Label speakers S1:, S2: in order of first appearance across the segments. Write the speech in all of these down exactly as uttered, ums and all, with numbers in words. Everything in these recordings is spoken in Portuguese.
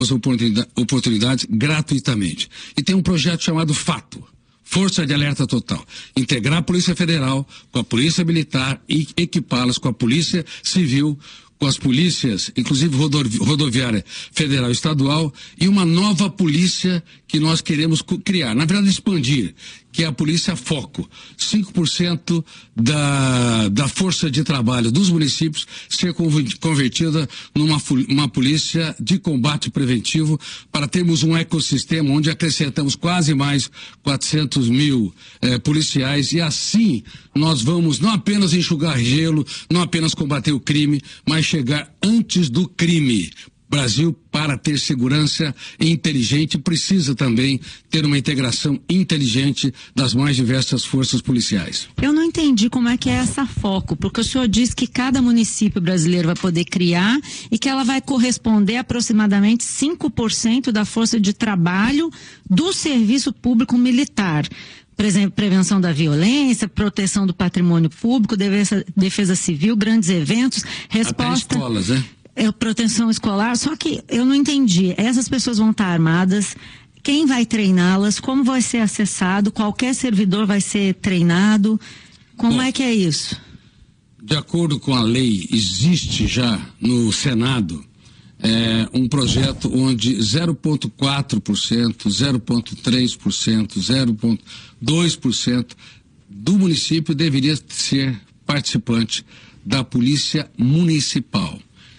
S1: as oportunidades, oportunidades gratuitamente. E tem um projeto chamado FATO, Força de Alerta Total. Integrar a Polícia Federal com a Polícia Militar e equipá-las com a Polícia Civil, com as polícias, inclusive rodovi rodoviária federal e estadual, e uma nova polícia que nós queremos criar, na verdade expandir, que é a Polícia Foco. cinco por cento da, da força de trabalho dos municípios ser convertida numa uma polícia de combate preventivo, para termos um ecossistema onde acrescentamos quase mais quatrocentos mil eh, policiais, e assim nós vamos não apenas enxugar gelo, não apenas combater o crime, mas chegar antes do crime. Brasil, para ter segurança inteligente, precisa também ter uma integração inteligente das mais diversas forças policiais.
S2: Eu não entendi como é que é essa foco, porque o senhor diz que cada município brasileiro vai poder criar e que ela vai corresponder a aproximadamente cinco por cento da força de trabalho do serviço público militar. Por exemplo, prevenção da violência, proteção do patrimônio público, defesa, defesa civil, grandes eventos, resposta...
S1: Até escolas, né?
S2: É, proteção escolar, só que eu não entendi. Essas pessoas vão estar armadas, quem vai treiná-las, como vai ser acessado, qualquer servidor vai ser treinado, como Bom, é que é isso?
S1: De acordo com a lei, existe já no Senado é, um projeto onde zero vírgula quatro por cento, zero vírgula três por cento, zero vírgula dois por cento do município deveria ser participante da Polícia Municipal.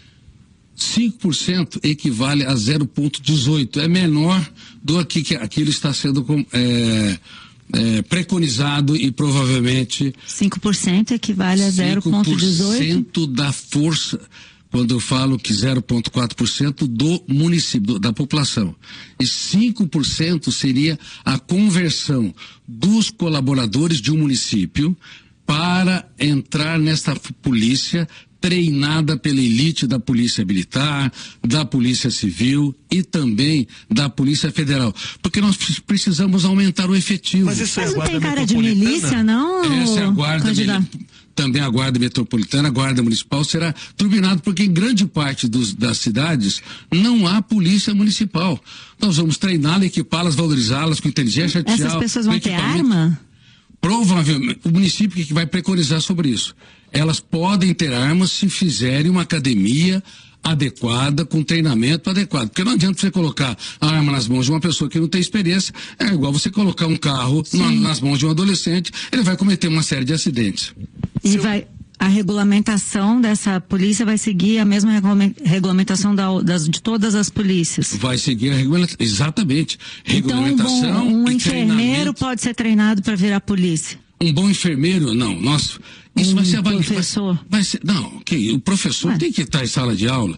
S1: cinco por cento equivale a zero vírgula dezoito, é menor do que, que aquilo está sendo é, é, preconizado, e provavelmente
S2: cinco por cento equivale a zero vírgula dezoito?
S1: cinco por cento da força, quando eu falo que zero vírgula quatro por cento do município, do, da população, e cinco por cento seria a conversão dos colaboradores de um município para entrar nesta polícia treinada pela elite da Polícia Militar, da Polícia Civil e também da Polícia Federal. Porque nós precisamos aumentar o efetivo.
S2: Mas isso é Mas não tem cara de milícia, não?
S1: Essa é a guarda, também a Guarda Metropolitana, a Guarda Municipal será turbinado, porque em grande parte dos, das cidades não há polícia municipal. Nós vamos treiná-las, equipá-las, valorizá-las com inteligência artificial.
S2: Essas pessoas vão ter arma?
S1: Provavelmente, o município que vai preconizar sobre isso. Elas podem ter armas se fizerem uma academia adequada, com treinamento adequado. Porque não adianta você colocar a arma nas mãos de uma pessoa que não tem experiência, é igual você colocar um carro na, nas mãos de um adolescente, ele vai cometer uma série de acidentes.
S2: E vai... A regulamentação dessa polícia vai seguir a mesma regulamentação da, das, de todas as polícias?
S1: Vai seguir a regulamentação, exatamente. Regulamentação.
S2: Então, um, bom, um enfermeiro pode ser treinado para virar polícia?
S1: Um bom enfermeiro, não. Nós, isso
S2: um
S1: vai ser avaliado.
S2: professor?
S1: Vai, vai ser, não, okay, o professor Ué. tem que estar em sala de aula.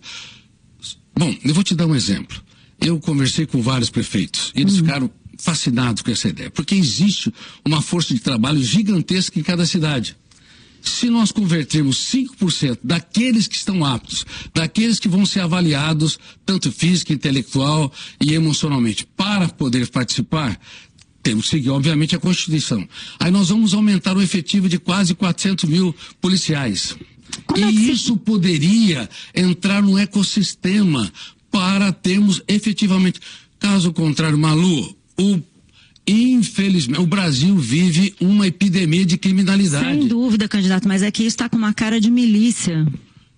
S1: Bom, eu vou te dar um exemplo. Eu conversei com vários prefeitos e eles hum. ficaram fascinados com essa ideia, porque existe uma força de trabalho gigantesca em cada cidade. Se nós convertermos cinco por cento daqueles que estão aptos, daqueles que vão ser avaliados, tanto física, intelectual e emocionalmente, para poder participar, temos que seguir, obviamente, a Constituição. Aí nós vamos aumentar o efetivo de quase quatrocentos mil policiais. Como e é que isso se... poderia entrar no ecossistema para termos efetivamente. Caso contrário, Malu, o infelizmente, o Brasil vive uma epidemia de criminalidade.
S2: Sem dúvida, candidato, mas é que isso está com uma cara de milícia.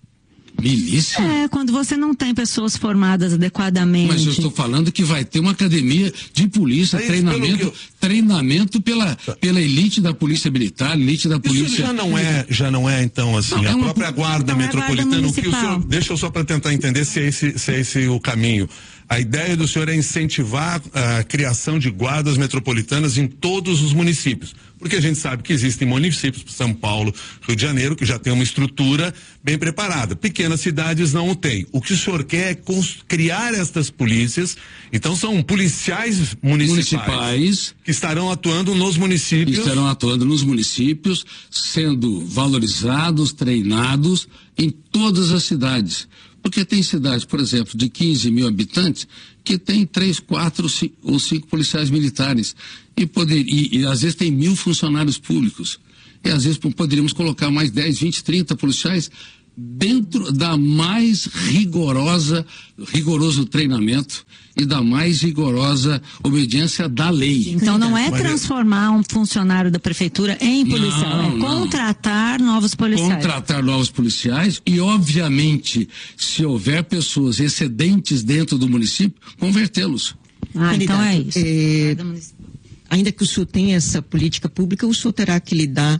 S1: Milícia?
S2: É, quando você não tem pessoas formadas adequadamente.
S1: Mas eu estou falando que vai ter uma academia de polícia, é treinamento, eu... treinamento pela, pela elite da polícia militar, elite da polícia...
S3: Isso já não é, já não é então, assim, não, a é uma... própria guarda não metropolitana, é guarda o que o senhor, deixa eu só para tentar entender se é esse, se é esse o caminho. A ideia do senhor é incentivar a criação de guardas metropolitanas em todos os municípios, porque a gente sabe que existem municípios, São Paulo, Rio de Janeiro, que já tem uma estrutura bem preparada. Pequenas cidades não o têm. O que o senhor quer é criar estas polícias, então são policiais municipais, municipais que estarão atuando nos municípios.
S1: Estarão atuando nos municípios, sendo valorizados, treinados em todas as cidades. Porque tem cidades, por exemplo, de quinze mil habitantes, que tem três, quatro ou cinco policiais militares. E, poder, e, e às vezes tem mil funcionários públicos. E às vezes poderíamos colocar mais dez, vinte, trinta policiais dentro da mais rigorosa, rigoroso treinamento e da mais rigorosa obediência da lei.
S2: Então não é transformar um funcionário da prefeitura em policial, não, é contratar não. novos policiais.
S1: Contratar novos policiais e, obviamente, se houver pessoas excedentes dentro do município, convertê-los.
S2: Ah, então é isso.
S4: É, ainda que o senhor tenha essa política pública, o senhor terá que lidar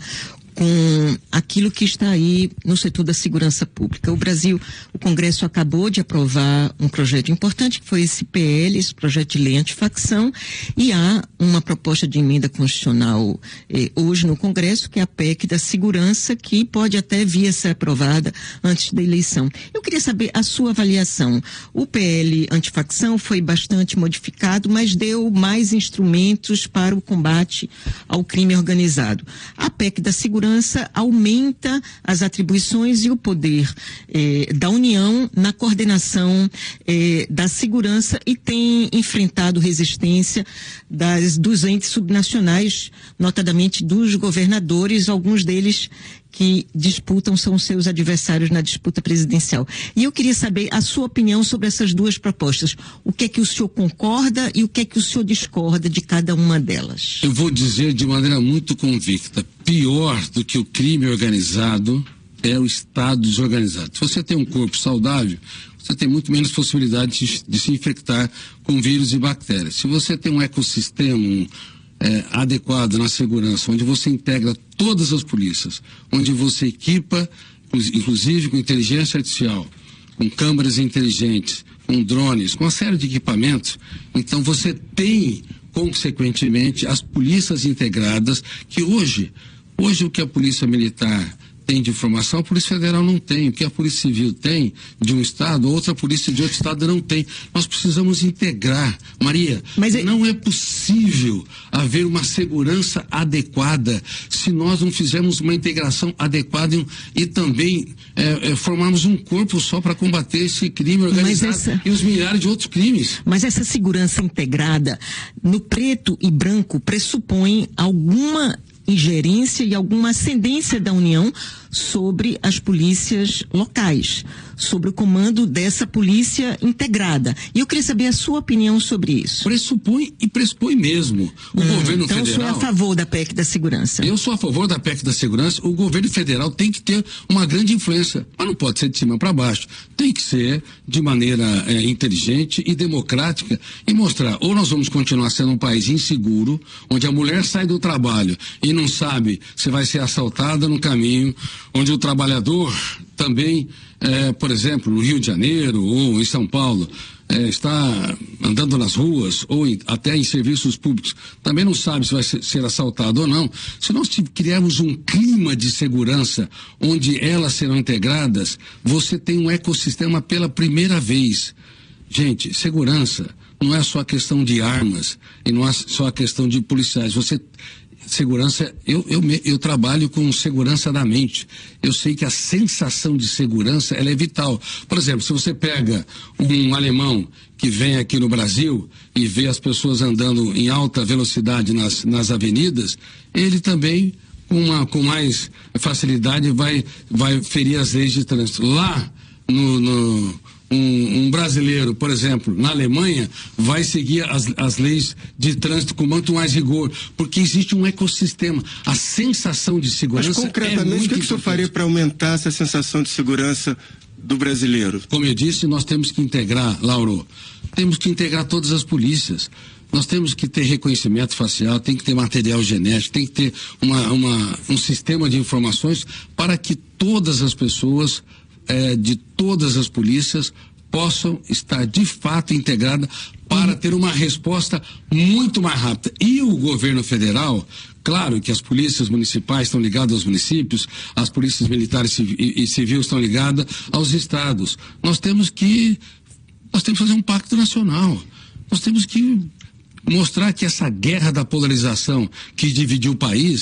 S4: com aquilo que está aí no setor da segurança pública. O Brasil, o Congresso acabou de aprovar um projeto importante, que foi esse P L, esse projeto de lei antifacção, e há uma proposta de emenda constitucional eh, hoje no Congresso, que é a P E C da segurança, que pode até vir a ser aprovada antes da eleição. Eu queria saber a sua avaliação. O P L antifacção foi bastante modificado, mas deu mais instrumentos para o combate ao crime organizado. A P E C da segurança aumenta as atribuições e o poder eh, da União na coordenação eh, da segurança e tem enfrentado resistência das, dos entes subnacionais, notadamente dos governadores, alguns deles que disputam, são seus adversários na disputa presidencial. E eu queria saber a sua opinião sobre essas duas propostas. O que é que o senhor concorda e o que é que o senhor discorda de cada uma delas?
S1: Eu vou dizer de maneira muito convicta, pior do que o crime organizado é o Estado desorganizado. Se você tem um corpo saudável, você tem muito menos possibilidade de, de se infectar com vírus e bactérias. Se você tem um ecossistema, um É, adequado na segurança, onde você integra todas as polícias, onde você equipa, inclusive com inteligência artificial, com câmeras inteligentes, com drones, com uma série de equipamentos, então você tem, consequentemente, as polícias integradas, que hoje, hoje o que a Polícia Militar tem de informação, a Polícia Federal não tem. O que a Polícia Civil tem de um estado, outra polícia de outro estado não tem. Nós precisamos integrar. Maria, Mas é... não é possível haver uma segurança adequada se nós não fizermos uma integração adequada e, e também é, é, formarmos um corpo só para combater esse crime organizado essa... e os milhares de outros crimes.
S4: Mas essa segurança integrada no preto e branco pressupõe alguma ingerência e alguma ascendência da União sobre as polícias locais, sobre o comando dessa polícia integrada. E eu queria saber a sua opinião sobre isso.
S1: Pressupõe e pressupõe mesmo. O hum, governo
S4: então
S1: federal... Então o senhor é
S4: a favor da P E C da segurança?
S1: Eu sou a favor da P E C da segurança. O governo federal tem que ter uma grande influência, mas não pode ser de cima para baixo. Tem que ser de maneira é, inteligente e democrática e mostrar, ou nós vamos continuar sendo um país inseguro, onde a mulher sai do trabalho e não sabe se vai ser assaltada no caminho, onde o trabalhador também, é, por exemplo, no Rio de Janeiro ou em São Paulo, é, está andando nas ruas ou em, até em serviços públicos, também não sabe se vai ser, ser assaltado ou não. Se nós criarmos um clima de segurança onde elas serão integradas, você tem um ecossistema pela primeira vez. Gente, segurança não é só a questão de armas e não é só a questão de policiais. Você Segurança, eu, eu, eu trabalho com segurança da mente. Eu sei que a sensação de segurança, ela é vital. Por exemplo, se você pega um alemão que vem aqui no Brasil e vê as pessoas andando em alta velocidade nas, nas avenidas, ele também, com, uma, com mais facilidade, vai, vai ferir as leis de trânsito. Lá, no... no Um, um brasileiro, por exemplo, na Alemanha, vai seguir as, as leis de trânsito com muito mais rigor, porque existe um ecossistema. A sensação de segurança.
S5: Mas concretamente,
S1: é muito
S5: o que, que o senhor faria para aumentar essa sensação de segurança do brasileiro?
S1: Como eu disse, nós temos que integrar, Lauro, temos que integrar todas as polícias. Nós temos que ter reconhecimento facial, tem que ter material genético, tem que ter uma, uma, um sistema de informações para que todas as pessoas É, de todas as polícias possam estar de fato integradas para ter uma resposta muito mais rápida. E o governo federal, claro que as polícias municipais estão ligadas aos municípios, as polícias militares e, e civis estão ligadas aos estados. Nós temos que nós temos que fazer um pacto nacional. Nós temos que mostrar que essa guerra da polarização que dividiu o país,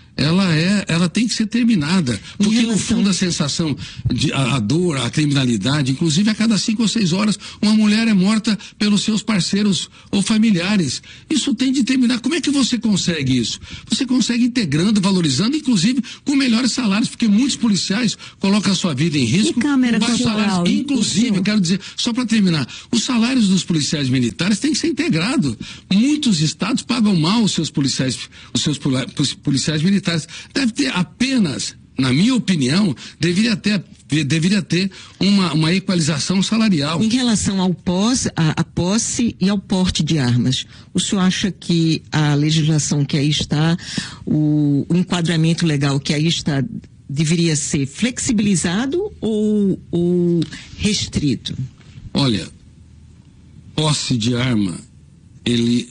S1: ela é, ela tem que ser terminada, porque relação... no fundo a sensação de a, a dor, a criminalidade, inclusive a cada cinco ou seis horas uma mulher é morta pelos seus parceiros ou familiares. Isso tem de terminar. Como é que você consegue isso? Você consegue integrando, valorizando, inclusive com melhores salários, porque muitos policiais colocam a sua vida em risco.
S2: E câmera
S1: com baixos salários. Inclusive, eu quero dizer, só para terminar, os salários dos policiais militares têm que ser integrados. Muitos estados pagam mal os seus policiais, os seus policiais militares. Deve ter apenas, na minha opinião, deveria ter, deveria ter uma, uma equalização salarial.
S4: Em relação ao pós, a, a posse e ao porte de armas, o senhor acha que a legislação que aí está, o, o enquadramento legal que aí está, deveria ser flexibilizado ou, ou restrito?
S1: Olha, posse de arma, ele,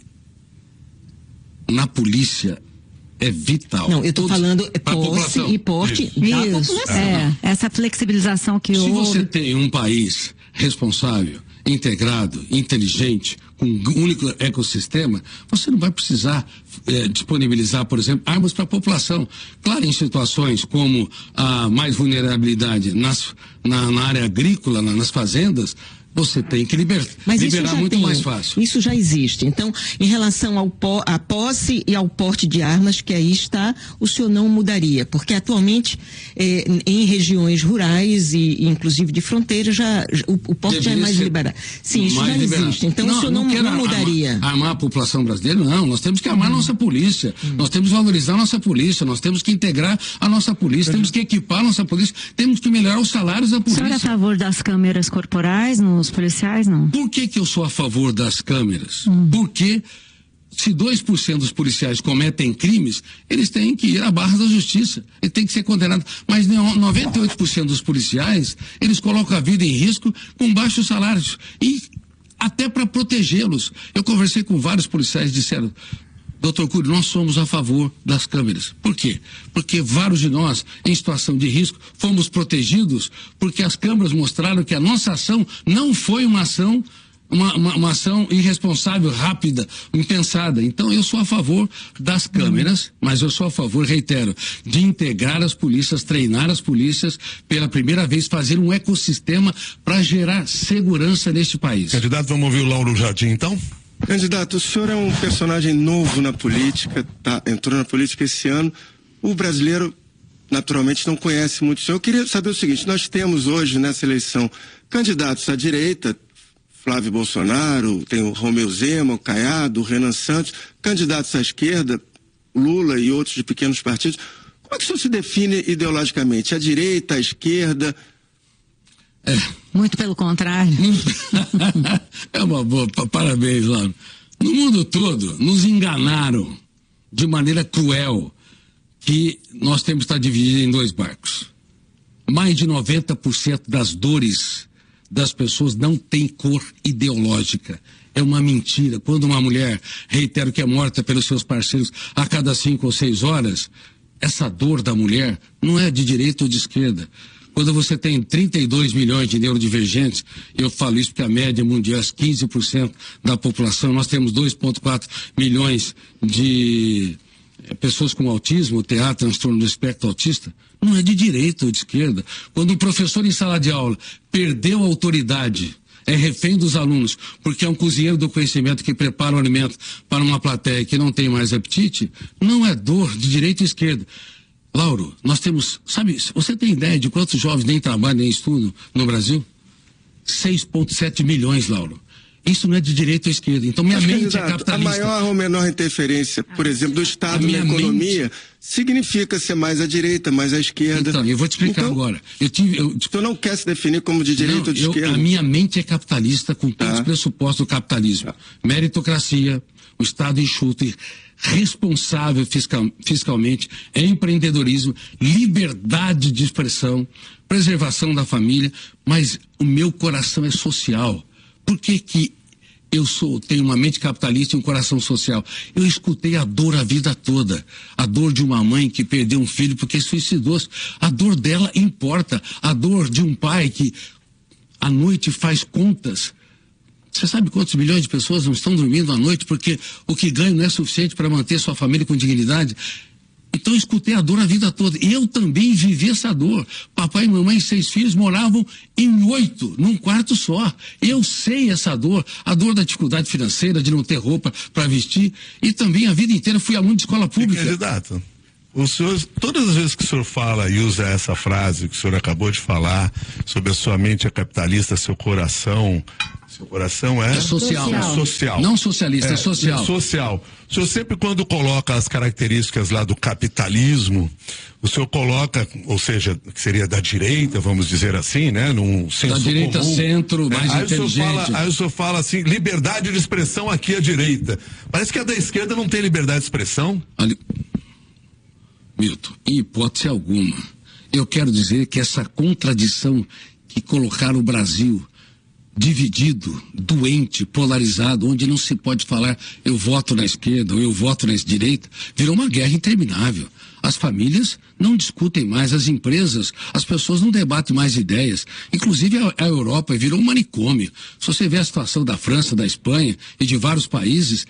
S1: na polícia, é vital.
S4: Não, eu estou falando posse e porte
S1: Isso.
S4: da
S2: Isso.
S4: população.
S2: É, essa flexibilização que
S1: Se
S2: houve...
S1: você tem um país responsável, integrado, inteligente, com um único ecossistema, você não vai precisar eh, disponibilizar, por exemplo, armas para a população. Claro, em situações como a mais vulnerabilidade nas, na, na área agrícola, na, nas fazendas, você tem que liber,
S4: Mas
S1: liberar muito
S4: tem,
S1: mais fácil.
S4: Isso já existe. Então, em relação ao po, à posse e ao porte de armas, que aí está, o senhor não mudaria, porque atualmente eh, em regiões rurais e, e inclusive de fronteira já, já o, o porte já é mais liberado. Sim, isso já
S1: liberado.
S4: existe. Então não, o senhor não,
S1: não,
S4: não mudaria.
S1: Armar, armar a população brasileira, não. Nós temos que armar a nossa polícia. Hum. Nós temos que valorizar a nossa polícia. Nós temos que integrar a nossa polícia. Hum. Temos que equipar a nossa polícia. Temos que melhorar os salários da polícia.
S2: O senhor é a favor das câmeras corporais nos policiais, não?
S1: Por que que eu sou a favor das câmeras? Hum. Porque se dois por cento dos policiais cometem crimes, eles têm que ir à barra da justiça. Ele tem que ser condenado. Mas noventa e oito por cento dos policiais, eles colocam a vida em risco com baixos salários. E até para protegê-los. Eu conversei com vários policiais e disseram: doutor Cury, nós somos a favor das câmeras. Por quê? Porque vários de nós, em situação de risco, fomos protegidos porque as câmeras mostraram que a nossa ação não foi uma ação, uma, uma, uma ação irresponsável, rápida, impensada. Então, eu sou a favor das câmeras, mas eu sou a favor, reitero, de integrar as polícias, treinar as polícias, pela primeira vez, fazer um ecossistema para gerar segurança neste país.
S3: Candidato, vamos ouvir o Lauro Jardim, então?
S5: Candidato, o senhor é um personagem novo na política, tá, entrou na política esse ano. O brasileiro, naturalmente, não conhece muito o senhor. Eu queria saber o seguinte: nós temos hoje, nessa eleição, candidatos à direita, Flávio Bolsonaro, tem o Romeu Zema, o Caiado, o Renan Santos, candidatos à esquerda, Lula e outros de pequenos partidos. Como é que o senhor se define ideologicamente? À direita, à esquerda?
S2: É. Muito pelo contrário.
S1: É uma boa, parabéns, Lauro. No mundo todo, nos enganaram de maneira cruel que nós temos que estar divididos em dois barcos. Mais de noventa por cento das dores das pessoas não tem cor ideológica. É uma mentira. Quando uma mulher, reitero, que é morta pelos seus parceiros a cada cinco ou seis horas, essa dor da mulher não é de direita ou de esquerda. Quando você tem trinta e dois milhões de neurodivergentes, eu falo isso porque a média mundial é quinze por cento da população, nós temos dois vírgula quatro milhões de pessoas com autismo, T A, transtorno do espectro autista, não é de direita ou de esquerda. Quando o professor em sala de aula perdeu a autoridade, é refém dos alunos, porque é um cozinheiro do conhecimento que prepara o alimento para uma plateia que não tem mais apetite, não é dor de direita e esquerda. Lauro, nós temos, sabe, você tem ideia de quantos jovens nem trabalham nem estudam no Brasil? seis vírgula sete milhões, Lauro. Isso não é de direita ou esquerda. Então minha
S5: Mas,
S1: mente
S5: candidato,
S1: é capitalista.
S5: A maior ou menor interferência, por exemplo, do Estado na economia, mente... significa ser mais à direita, mais à esquerda.
S1: Então, eu vou te explicar então, agora. Eu tive, eu...
S5: O senhor não quer se definir como de direita
S1: não,
S5: ou de
S1: eu,
S5: esquerda?
S1: A minha mente é capitalista com todos tá. os pressupostos do capitalismo. Tá. Meritocracia, o Estado enxuto e responsável fiscal, fiscalmente, empreendedorismo, liberdade de expressão, preservação da família, mas o meu coração é social. Por que que eu sou, tenho uma mente capitalista e um coração social? Eu escutei a dor a vida toda. A dor de uma mãe que perdeu um filho porque suicidou-se. A dor dela importa. A dor de um pai que à noite faz contas. Você sabe quantos milhões de pessoas não estão dormindo à noite porque o que ganham não é suficiente para manter sua família com dignidade? Então eu escutei a dor a vida toda. Eu também vivi essa dor. Papai e mamãe e seis filhos moravam em oito, num quarto só. Eu sei essa dor, a dor da dificuldade financeira, de não ter roupa para vestir. E também a vida inteira fui aluno de escola pública.
S3: Candidato, o senhor, todas as vezes que o senhor fala e usa essa frase que o senhor acabou de falar, sobre a sua mente é capitalista, seu coração... O coração é,
S1: é social.
S3: É social.
S1: Não socialista, é, é social.
S3: É social. O senhor sempre, quando coloca as características lá do capitalismo, o senhor coloca, ou seja, que seria da direita, vamos dizer assim, né? Num senso
S1: da direita,
S3: comum.
S1: centro, mais
S3: é,
S1: inteligente.
S3: Aí o, senhor fala, aí o senhor fala assim, liberdade de expressão aqui à direita. Parece que a da esquerda não tem liberdade de expressão. Ali...
S1: Milton, em hipótese alguma, eu quero dizer que essa contradição que colocaram o Brasil dividido, doente, polarizado, onde não se pode falar eu voto na esquerda ou eu voto na direita, virou uma guerra interminável. As famílias não discutem mais, as empresas, as pessoas não debatem mais ideias. Inclusive a, a Europa virou um manicômio. Se você vê a situação da França, da Espanha e de vários países,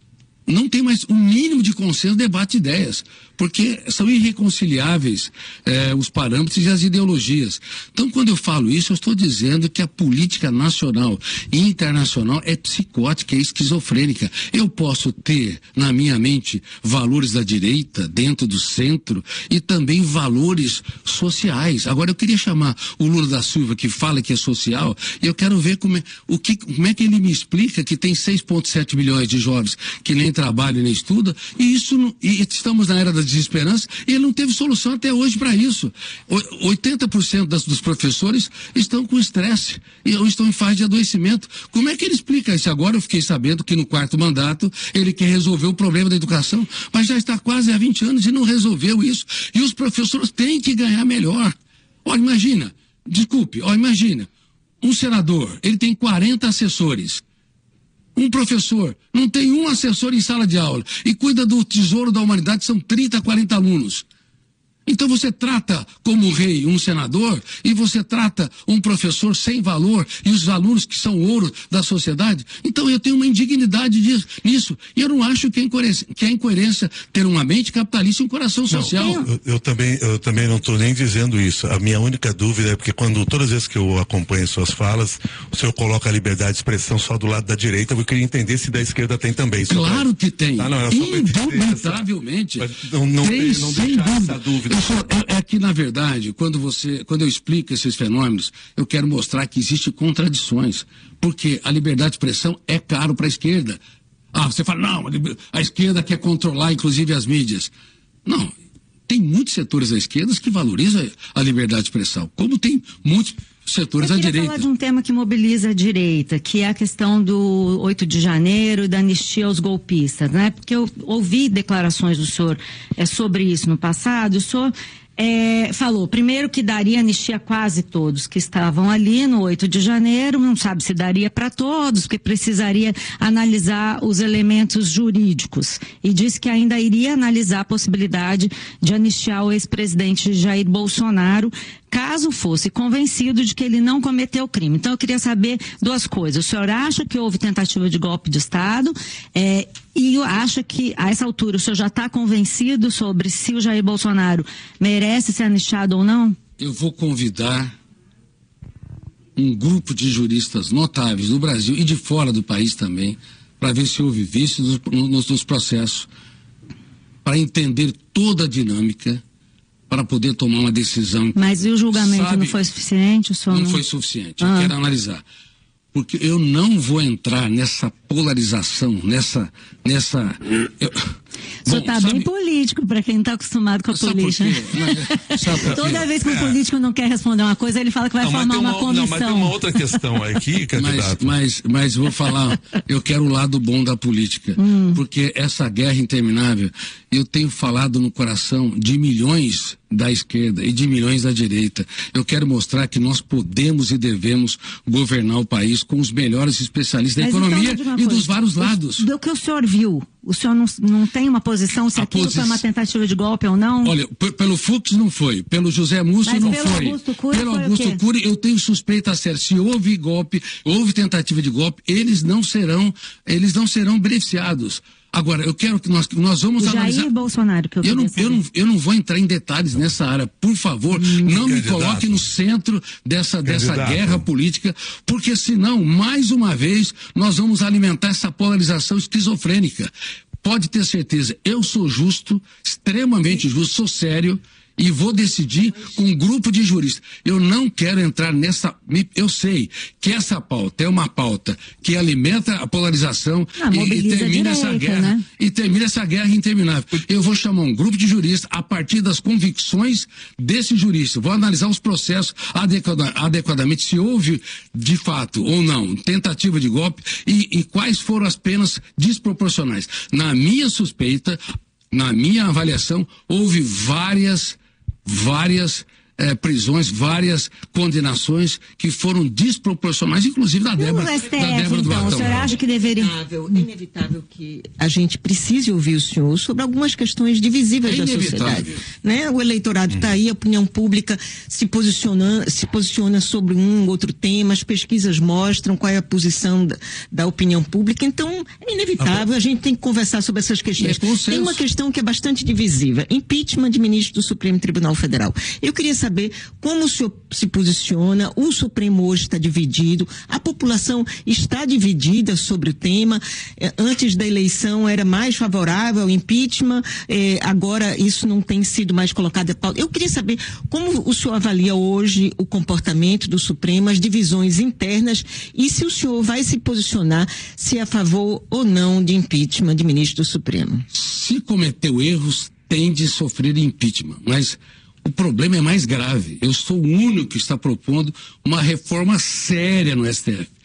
S1: não tem mais o um mínimo de consenso, debate ideias, porque são irreconciliáveis eh, os parâmetros e as ideologias. Então, quando eu falo isso, eu estou dizendo que a política nacional e internacional é psicótica, é esquizofrênica. Eu posso ter na minha mente valores da direita, dentro do centro, e também valores sociais. Agora, eu queria chamar o Lula da Silva, que fala que é social, e eu quero ver como é, o que, como é que ele me explica que tem seis vírgula sete milhões de jovens que nem trabalham nem estudam, e isso não, e estamos na era da desesperança, e ele não teve solução até hoje para isso. oitenta por cento das, dos professores estão com estresse e ou estão em fase de adoecimento. Como é que ele explica isso? Agora eu fiquei sabendo que no quarto mandato ele quer resolver o problema da educação, mas já está quase há vinte anos e não resolveu isso. E os professores têm que ganhar melhor. Olha, imagina, desculpe, olha, imagina, um senador, ele tem quarenta assessores. Um professor não tem um assessor em sala de aula e cuida do tesouro da humanidade, são trinta, quarenta alunos. Então você trata como rei um senador e você trata um professor sem valor e os alunos que são ouro da sociedade. Então eu tenho uma indignidade disso, nisso. E eu não acho que é incoerência, que é incoerência ter uma mente capitalista e um coração social.
S3: Não, eu, eu, também, eu também não estou nem dizendo isso. A minha única dúvida é porque quando todas as vezes que eu acompanho suas falas, o senhor coloca a liberdade de expressão só do lado da direita. Eu queria entender se da esquerda tem também.
S1: Claro pra... que tem.
S3: Ah, não,
S1: indubitavelmente.
S3: Essa... Não, não,
S1: tem,
S3: não deixar essa dúvida.
S1: Só, é, é que, na verdade, quando você, quando eu explico esses fenômenos, eu quero mostrar que existem contradições. Porque a liberdade de expressão é caro para a esquerda. Ah, você fala, não, a esquerda quer controlar, inclusive, as mídias. Não, tem muitos setores da esquerda que valorizam a liberdade de expressão, como tem muitos setores da direita. Eu queria
S2: falar de um tema que mobiliza a direita, que é a questão do oito de janeiro e da anistia aos golpistas, né? Porque eu ouvi declarações do senhor é, sobre isso no passado. O senhor é, falou, primeiro, que daria anistia a quase todos que estavam ali no oito de janeiro, não sabe se daria para todos, porque precisaria analisar os elementos jurídicos. E disse que ainda iria analisar a possibilidade de anistiar o ex-presidente Jair Bolsonaro, caso fosse convencido de que ele não cometeu crime. Então eu queria saber duas coisas. O senhor acha que houve tentativa de golpe de Estado? É, e acha que, a essa altura, o senhor já está convencido sobre se o Jair Bolsonaro merece ser anistiado ou não?
S1: Eu vou convidar um grupo de juristas notáveis do Brasil e de fora do país também, para ver se houve vícios nos, nos processos, para entender toda a dinâmica, para poder tomar uma decisão.
S2: Mas e o julgamento sabe, não foi suficiente? O senhor
S1: não,
S2: não
S1: foi suficiente. Eu ah. quero analisar. Porque eu não vou entrar nessa polarização, nessa... nessa eu...
S2: O senhor está bem político, para quem não está acostumado com a
S1: sabe
S2: política.
S1: Por
S2: Toda vez que um político não quer responder uma coisa, ele fala que vai
S3: não,
S2: formar uma, uma comissão.
S3: Não, mas tem uma outra questão aqui, candidato.
S1: Mas, mas, mas vou falar, eu quero o lado bom da política. Hum. Porque essa guerra interminável, eu tenho falado no coração de milhões da esquerda e de milhões da direita. Eu quero mostrar que nós podemos e devemos governar o país com os melhores especialistas da
S2: mas
S1: economia
S2: então,
S1: e dos vários lados.
S2: Do que o senhor viu, o senhor não, não tem uma posição se a aquilo posi... foi uma tentativa de golpe ou não?
S1: Olha, pelo Fux não foi, pelo José Múcio não
S2: pelo
S1: foi.
S2: Augusto Cury
S1: pelo
S2: foi
S1: Augusto Cury eu tenho suspeita séria. Se houve golpe, houve tentativa de golpe, eles não serão, eles não serão beneficiados. Agora, eu quero que nós, nós vamos
S2: Jair
S1: analisar...
S2: Bolsonaro, que eu,
S1: eu, não, eu, não, eu não vou entrar em detalhes nessa área, por favor, hum, não me coloque no centro dessa, dessa guerra política, porque senão, mais uma vez, nós vamos alimentar essa polarização esquizofrênica. Pode ter certeza, eu sou justo, extremamente justo, sou sério, e vou decidir com um grupo de juristas. Eu não quero entrar nessa... Eu sei que essa pauta é uma pauta que alimenta a polarização
S2: ah,
S1: e, e termina
S2: direita,
S1: essa guerra.
S2: Né?
S1: E termina essa guerra interminável. Eu vou chamar um grupo de juristas a partir das convicções desse jurista. Vou analisar os processos adequada, adequadamente, se houve de fato ou não tentativa de golpe e, e quais foram as penas desproporcionais. Na minha suspeita, na minha avaliação, houve várias várias eh, prisões, várias condenações que foram desproporcionais, inclusive da Débora,
S2: S T F,
S1: da Débora do
S2: então,
S1: Batom.
S2: O senhor acha que deveria...
S4: É inevitável que a gente precise ouvir o senhor sobre algumas questões divisíveis
S1: é
S4: da sociedade. Né? O eleitorado está aí, a opinião pública se posiciona, se posiciona sobre um outro tema, as pesquisas mostram qual é a posição da, da opinião pública, então é inevitável, a gente tem que conversar sobre essas questões.
S1: É
S4: tem uma questão que é bastante divisiva, impeachment de ministro do Supremo Tribunal Federal. Eu queria saber como o senhor se posiciona, o Supremo hoje está dividido, a população está dividida sobre o tema, eh, antes da eleição era mais favorável ao impeachment, eh, agora isso não tem sido mais colocado em pauta. Eu queria saber como o senhor avalia hoje o comportamento do Supremo, as divisões internas e se o senhor vai se posicionar se é a favor ou não de impeachment de ministro do Supremo.
S1: Se cometeu erros, tem de sofrer impeachment, mas o problema é mais grave. Eu sou o único que está propondo uma reforma séria no S T F.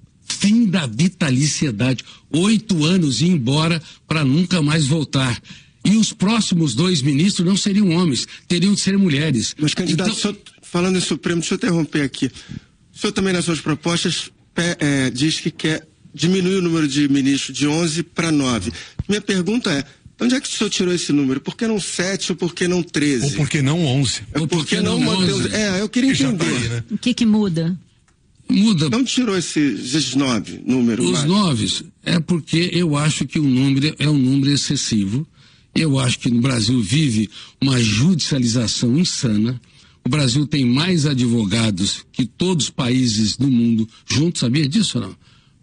S1: Fim da vitaliciedade. Oito anos e ir embora para nunca mais voltar. E os próximos dois ministros não seriam homens, teriam de ser mulheres.
S5: Mas, candidato,
S1: então...
S5: senhor, falando em Supremo, deixa eu interromper aqui. O senhor também, nas suas propostas, é, diz que quer diminuir o número de ministros de onze para nove. Minha pergunta é, onde é que o senhor tirou esse número? Por que não sete ou por que não treze?
S3: Ou por que não onze?
S5: Ou por que não onze? É, eu queria entender. Tá aí, né?
S2: O que que muda?
S1: Muda.
S5: Não tirou esses, esses nove números?
S1: Os
S5: mais?
S1: nove é porque eu acho que o número é um número excessivo. Eu acho que no Brasil vive uma judicialização insana. O Brasil tem mais advogados que todos os países do mundo juntos, sabia disso ou não?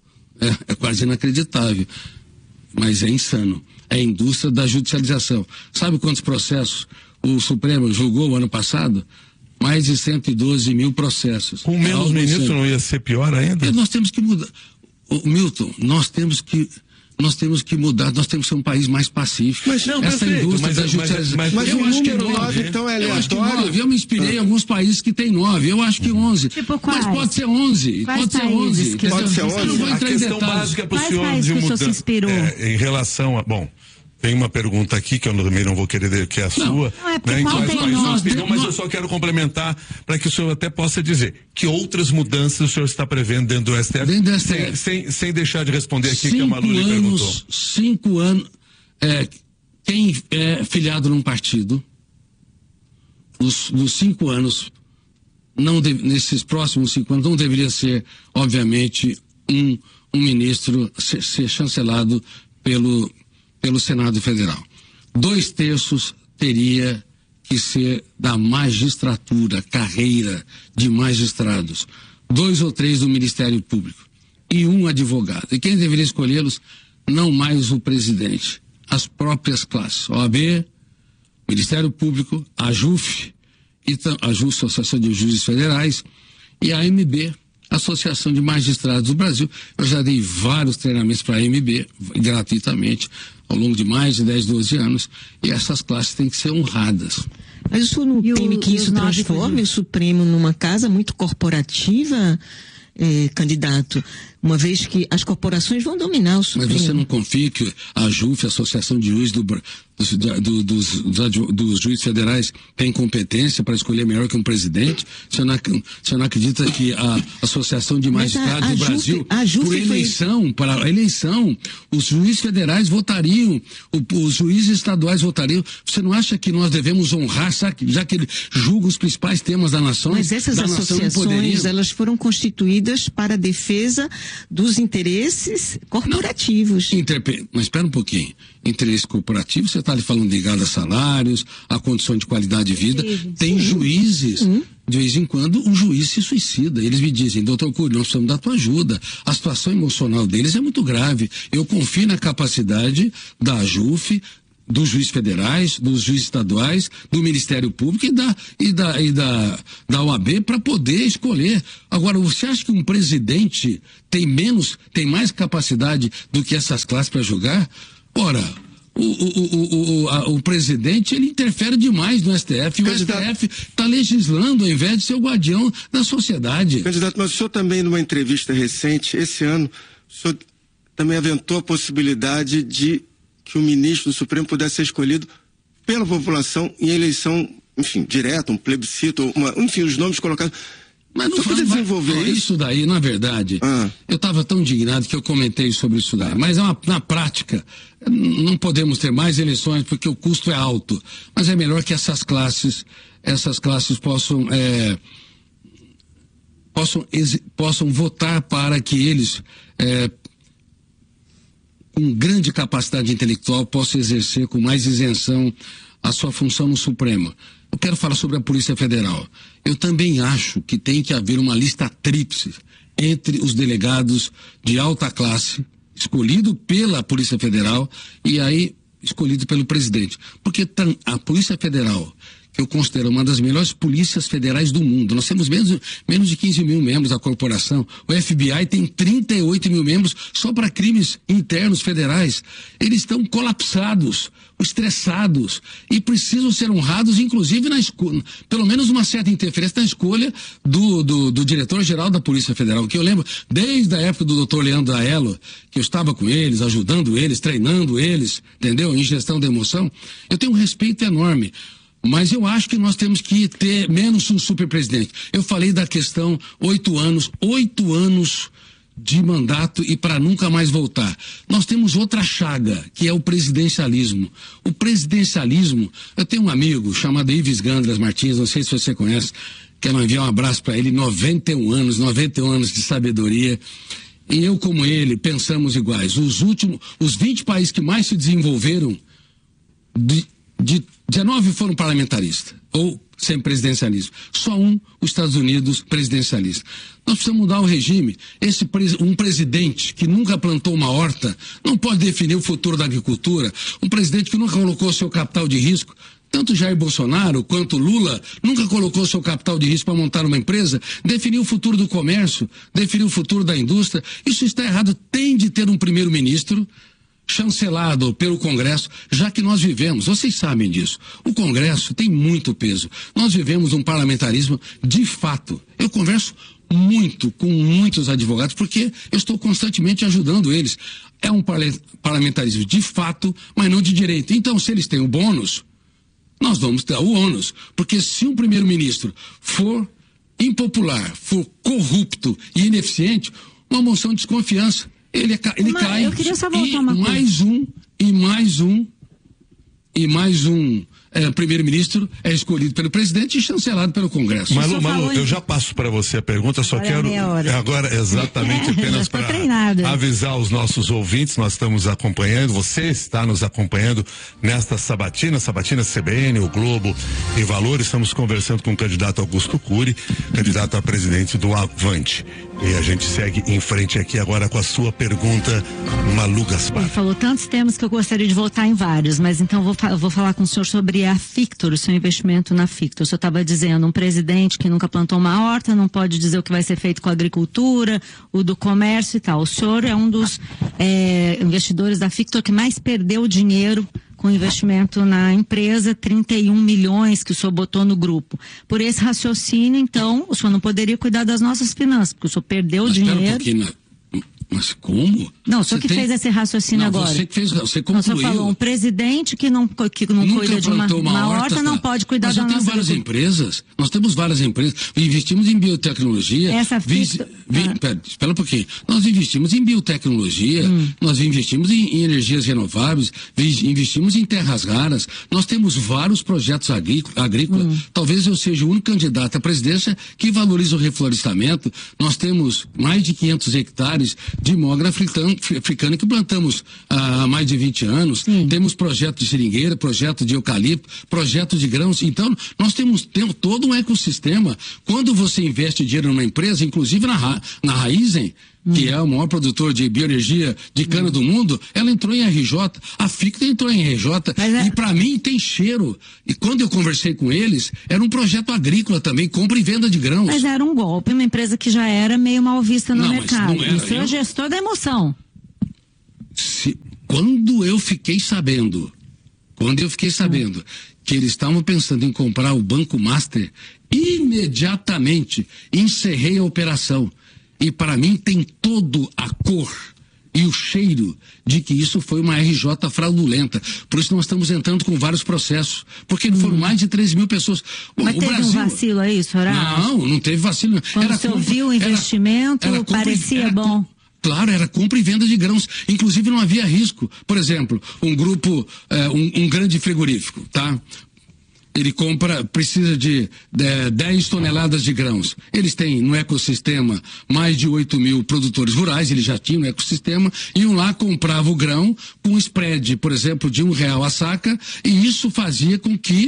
S1: É, é quase inacreditável. Mas é insano. É a indústria da judicialização. Sabe quantos processos o Supremo julgou ano passado? Mais de cento e doze mil processos.
S3: Com menos ministros não ia ser pior ainda?
S1: E nós temos que mudar. O Milton, nós temos que nós temos que mudar, nós temos que ser um país mais pacífico.
S5: Mas não,
S1: essa
S5: perfeito,
S1: indústria
S3: mas,
S1: da
S3: mas,
S1: judicialização.
S3: mas,
S5: mas
S1: eu
S5: o
S1: acho que
S5: número
S1: nove,
S5: nove, então, é
S1: eu acho que
S5: aleatório?
S1: nove. Eu me inspirei ah. em alguns países que tem nove. Eu acho que onze.
S2: Tipo quais?
S1: Mas pode ser onze.
S2: Quais
S1: pode ser onze.
S2: que
S5: pode ser onze.
S1: Eu não vou
S3: A
S1: entrar em
S3: questão
S1: detalhes.
S3: básica para o
S2: Quais
S3: senhor
S2: países
S3: de
S2: que o senhor
S3: mudança.
S2: se inspirou?
S3: É, em relação a... Bom, tem uma pergunta aqui que eu também não vou querer dizer que é a
S1: Não.
S3: sua.
S2: Não, é porque
S3: né,
S2: qual
S3: então,
S2: tem
S3: mas,
S2: nós?
S3: inspirou, mas eu só quero complementar para que o senhor até possa dizer que outras mudanças o senhor está prevendo dentro do S T F,
S1: Dentro do S T F.
S3: Sem, sem, sem deixar de responder aqui
S1: cinco
S3: que a Malu lhe perguntou.
S1: anos, cinco anos, é, quem é filiado num partido, nos, nos cinco anos, não deve, nesses próximos cinco anos, não deveria ser, obviamente, um, um ministro ser, ser chancelado pelo, pelo Senado Federal. Dois terços teria que ser da magistratura, carreira de magistrados. Dois ou três do Ministério Público. E um advogado. E quem deveria escolhê-los? Não mais o presidente. As próprias classes. O A B, Ministério Público, a JUF, a JUF, Associação de Juízes Federais, e a A M B, Associação de Magistrados do Brasil. Eu já dei vários treinamentos para a A M B, gratuitamente, ao longo de mais de dez, doze anos, e essas classes têm que ser honradas.
S4: Mas o senhor não
S2: E
S4: teme
S2: o-
S4: que
S2: e
S4: isso
S2: os nove
S4: transforme
S2: presidentes?
S4: o Supremo numa casa muito corporativa, eh, candidato? Uma vez que as corporações vão dominar o
S1: Mas
S4: Supremo.
S1: você não confia que a JUF, a Associação de Juízes do, Bra- dos, da- do- dos, dos, advo- dos juízes federais, tem competência para escolher melhor que um presidente? Você não, ac- você não acredita que a Associação de
S4: Mas a-
S1: Magistrados
S4: a
S1: do
S4: JUF
S1: Brasil,
S4: a JUF
S1: por
S4: foi-
S1: eleição, para a eleição, os juízes federais votariam, o- os juízes estaduais votariam? Você não acha que nós devemos honrar, sabe, já que ele julga os principais temas da nação?
S4: Mas essas
S1: da nação não
S4: associações,
S1: poderiam?
S4: elas foram constituídas para a defesa dos interesses corporativos.
S1: Não, interpe... Mas espera um pouquinho. Interesse corporativo, você está ali falando ligado a salários, a condição de qualidade de vida. Sim. Tem Sim. juízes, Sim. de vez em quando, um juiz se suicida. Eles me dizem, doutor Cury, nós precisamos da tua ajuda. A situação emocional deles é muito grave. Eu confio na capacidade da AJUF, dos juízes federais, dos juízes estaduais, do Ministério Público e da, e da, e da, da O A B para poder escolher. Agora, você acha que um presidente tem menos, tem mais capacidade do que essas classes para julgar? Ora, o, o, o, o, a, o presidente, ele interfere demais no S T F, e o Candidato... S T F está legislando ao invés de ser o guardião da sociedade.
S5: Candidato, mas o senhor também, numa entrevista recente, esse ano, o senhor também aventou a possibilidade de que o ministro do Supremo pudesse ser escolhido pela população em eleição, enfim, direta, um plebiscito, uma, enfim, os nomes colocados.
S1: Mas não pode desenvolver isso? Isso daí, na verdade, ah. eu estava tão indignado que eu comentei sobre isso daí. Mas é uma, na prática, não podemos ter mais eleições porque o custo é alto. Mas é melhor que essas classes, essas classes possam, é, possam, possam votar para que eles, é, com grande capacidade intelectual, possam exercer com mais isenção a sua função no Supremo. Eu quero falar sobre a Polícia Federal. Eu também acho que tem que haver uma lista tríplice entre os delegados de alta classe, escolhido pela Polícia Federal e aí escolhido pelo presidente. Porque a Polícia Federal, que eu considero uma das melhores polícias federais do mundo, nós temos menos, menos de quinze mil membros da corporação, o F B I tem trinta e oito mil membros só para crimes internos federais. Eles estão colapsados, estressados e precisam ser honrados, inclusive na escolha, pelo menos uma certa interferência na escolha do, do, do diretor-geral da Polícia Federal, que eu lembro desde a época do doutor Leandro Aello, que eu estava com eles, ajudando eles, treinando eles, entendeu? Em gestão da emoção. Eu tenho um respeito enorme. Mas eu acho que nós temos que ter menos um superpresidente. Eu falei da questão oito anos, oito anos de mandato e para nunca mais voltar. Nós temos outra chaga, que é o presidencialismo. O presidencialismo, eu tenho um amigo chamado Ives Gandras Martins, não sei se você conhece, quero enviar um abraço para ele, noventa e um anos, noventa e um anos de sabedoria. E eu, como ele, pensamos iguais. Os últimos, os vinte países que mais se desenvolveram, de, de dezenove foram parlamentaristas, ou sem presidencialismo. Só um, os Estados Unidos, presidencialista. Nós precisamos mudar o regime. Esse, um presidente que nunca plantou uma horta não pode definir o futuro da agricultura. Um presidente que nunca colocou seu capital de risco. Tanto Jair Bolsonaro quanto Lula nunca colocou seu capital de risco para montar uma empresa, definir o futuro do comércio, definir o futuro da indústria. Isso está errado. Tem de ter um primeiro-ministro chancelado pelo Congresso, já que nós vivemos, vocês sabem disso, o Congresso tem muito peso. Nós vivemos um parlamentarismo de fato. Eu converso muito com muitos advogados, porque eu estou constantemente ajudando eles. É um parlamentarismo de fato, mas não de direito. Então, se eles têm o bônus, nós vamos ter o ônus. Porque se um primeiro-ministro for impopular, for corrupto e ineficiente, uma moção de desconfiança, ele, ele
S2: Mas
S1: cai.
S2: Eu queria só voltar
S1: e
S2: uma
S1: mais
S2: coisa.
S1: um, e mais um, e mais um é, primeiro-ministro é escolhido pelo presidente e chancelado pelo Congresso.
S3: Malu, Malu, eu já passo para você a pergunta, só
S2: Olha
S3: quero agora exatamente apenas para avisar os nossos ouvintes, nós estamos acompanhando, você está nos acompanhando nesta sabatina, sabatina C B N, o Globo e Valor, estamos conversando com o candidato Augusto Cury, candidato a presidente do Avante. E a gente segue em frente aqui agora com a sua pergunta, Malu Gaspar.
S2: Ele falou tantos temas que eu gostaria de voltar em vários, mas então eu vou, eu vou falar com o senhor sobre a Fictor, o seu investimento na Fictor. O senhor estava dizendo, um presidente que nunca plantou uma horta não pode dizer o que vai ser feito com a agricultura, o do comércio e tal. O senhor é um dos é, investidores da Fictor que mais perdeu dinheiro com investimento na empresa, trinta e um milhões que o senhor botou no grupo. Por esse raciocínio, então, o senhor não poderia cuidar das nossas finanças, porque o senhor perdeu o dinheiro.
S1: Espera um pouquinho, Mas como?
S2: Não, o senhor que tem... fez esse raciocínio
S1: não,
S2: agora.
S1: Você que fez, você concluiu.
S2: Você falou, um presidente que não, que não cuida de uma, uma, uma horta, horta não pode cuidar
S1: mas
S2: da
S1: nossa... Nós temos várias empresas, nós temos várias empresas, investimos em biotecnologia.
S2: Essa
S1: fita... vi... Ah. Pera, espera um pouquinho. Nós investimos em biotecnologia, hum. nós investimos em, em energias renováveis, investimos em terras raras, nós temos vários projetos agrícolas. Hum. Talvez eu seja o único candidato à presidência que valoriza o reflorestamento. Nós temos mais de quinhentos hectares de mogra africana que plantamos há mais de vinte anos. Sim. Temos projeto de seringueira, projeto de eucalipto, projeto de grãos. Então, nós temos, temos todo um ecossistema. Quando você investe dinheiro numa empresa, inclusive na, na Raizen, hum. que é o maior produtor de bioenergia de cana hum. do mundo, ela entrou em R J, a F I C entrou em R J, é... e para mim tem cheiro. E quando eu conversei com eles, era um projeto agrícola também, compra e venda de grãos.
S2: Mas era um golpe, uma empresa que já era meio mal vista no não, mercado. Não era, o senhor eu... gestor da emoção.
S1: Se, quando eu fiquei sabendo, quando eu fiquei sabendo hum. que eles estavam pensando em comprar o Banco Master, imediatamente encerrei a operação. E para mim tem todo a cor e o cheiro de que isso foi uma R J fraudulenta. Por isso nós estamos entrando com vários processos. Porque hum. foram mais de três mil pessoas. Bom,
S2: Mas
S1: o
S2: teve
S1: Brasil...
S2: um vacilo aí, Soraya?
S1: Não, não teve vacilo.
S2: Quando era você compra, ouviu o investimento, era, era parecia era, bom.
S1: Claro, era compra e venda de grãos. Inclusive não havia risco. Por exemplo, um grupo, eh, um, um grande frigorífico, tá? Ele compra, precisa de, de dez toneladas de grãos. Eles têm no ecossistema mais de oito mil produtores rurais, eles já tinham no ecossistema, iam lá, comprava o grão com spread, por exemplo, de um real a saca, e isso fazia com que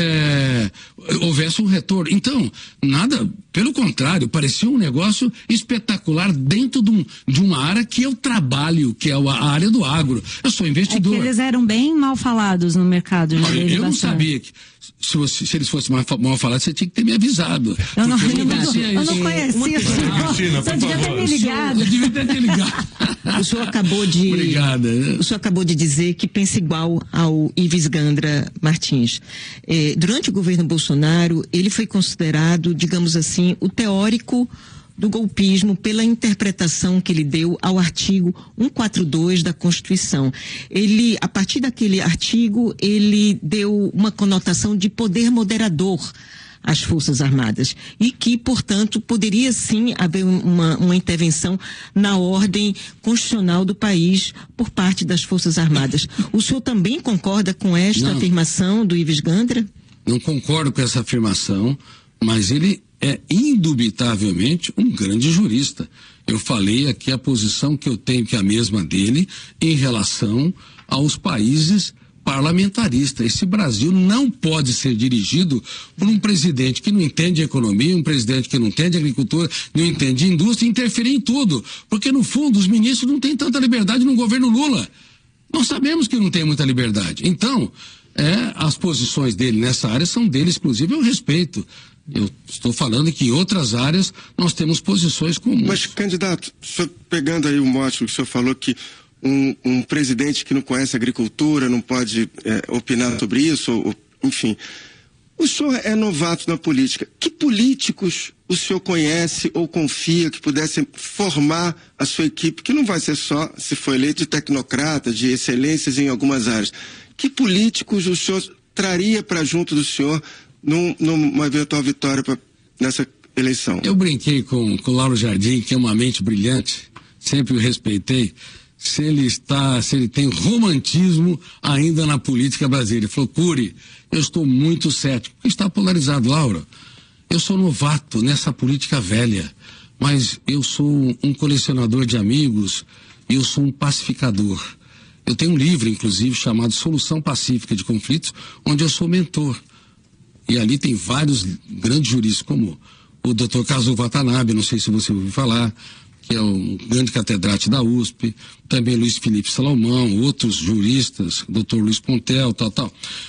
S1: é, houvesse um retorno. Então, nada, pelo contrário, parecia um negócio espetacular dentro de, um, de uma área que eu trabalho, que é a área do agro. Eu sou investidor.
S2: É que eles eram bem mal falados no mercado.
S1: Não, eu não sabia que... Se, você, se eles fossem mal, mal falados, você tinha que ter me avisado.
S2: Eu não, eu não conhecia. Eu não conhecia.
S3: Cristina, por
S2: devia ter me ligado.
S1: Eu devia ter ligado.
S4: O senhor acabou de.
S1: Obrigada.
S4: O senhor acabou de dizer que pensa igual ao Ives Gandra Martins. Eh, durante o governo Bolsonaro, ele foi considerado, digamos assim, o teórico do golpismo pela interpretação que ele deu ao artigo cento e quarenta e dois da Constituição. Ele, a partir daquele artigo, ele deu uma conotação de poder moderador às Forças Armadas e que, portanto, poderia sim haver uma, uma intervenção na ordem constitucional do país por parte das Forças Armadas. O senhor também concorda com esta Não. afirmação do Ives Gandra?
S1: Não concordo com essa afirmação, mas ele é indubitavelmente um grande jurista. Eu falei aqui a posição que eu tenho, que é a mesma dele, em relação aos países parlamentaristas. Esse Brasil não pode ser dirigido por um presidente que não entende economia, um presidente que não entende agricultura, não entende indústria, interferir em tudo. Porque, no fundo, os ministros não têm tanta liberdade no governo Lula. Nós sabemos que não tem muita liberdade. Então, é, as posições dele nessa área são dele, exclusive, eu respeito. Eu estou falando que em outras áreas nós temos posições comuns.
S5: Mas, candidato, só pegando aí o mote que o senhor falou que um, um presidente que não conhece agricultura não pode é, opinar sobre isso, ou, enfim. O senhor é novato na política. Que políticos o senhor conhece ou confia que pudessem formar a sua equipe, que não vai ser só, se for eleito, de tecnocrata, de excelências em algumas áreas. Que políticos o senhor traria para junto do senhor Num, numa eventual vitória pra, nessa eleição?
S1: Eu brinquei com, com o Lauro Jardim, que é uma mente brilhante, sempre o respeitei, se ele está, se ele tem romantismo ainda na política brasileira. Ele falou, Cury, eu estou muito cético. Está polarizado, Lauro. Eu sou novato nessa política velha, mas eu sou um colecionador de amigos e eu sou um pacificador. Eu tenho um livro, inclusive, chamado Solução Pacífica de Conflitos, onde eu sou mentor. E ali tem vários grandes juristas, como o doutor Kazuo Watanabe, não sei se você ouviu falar, que é um grande catedrático da U S P, também Luiz Felipe Salomão, outros juristas, doutor Luiz Pontel, tal, tal.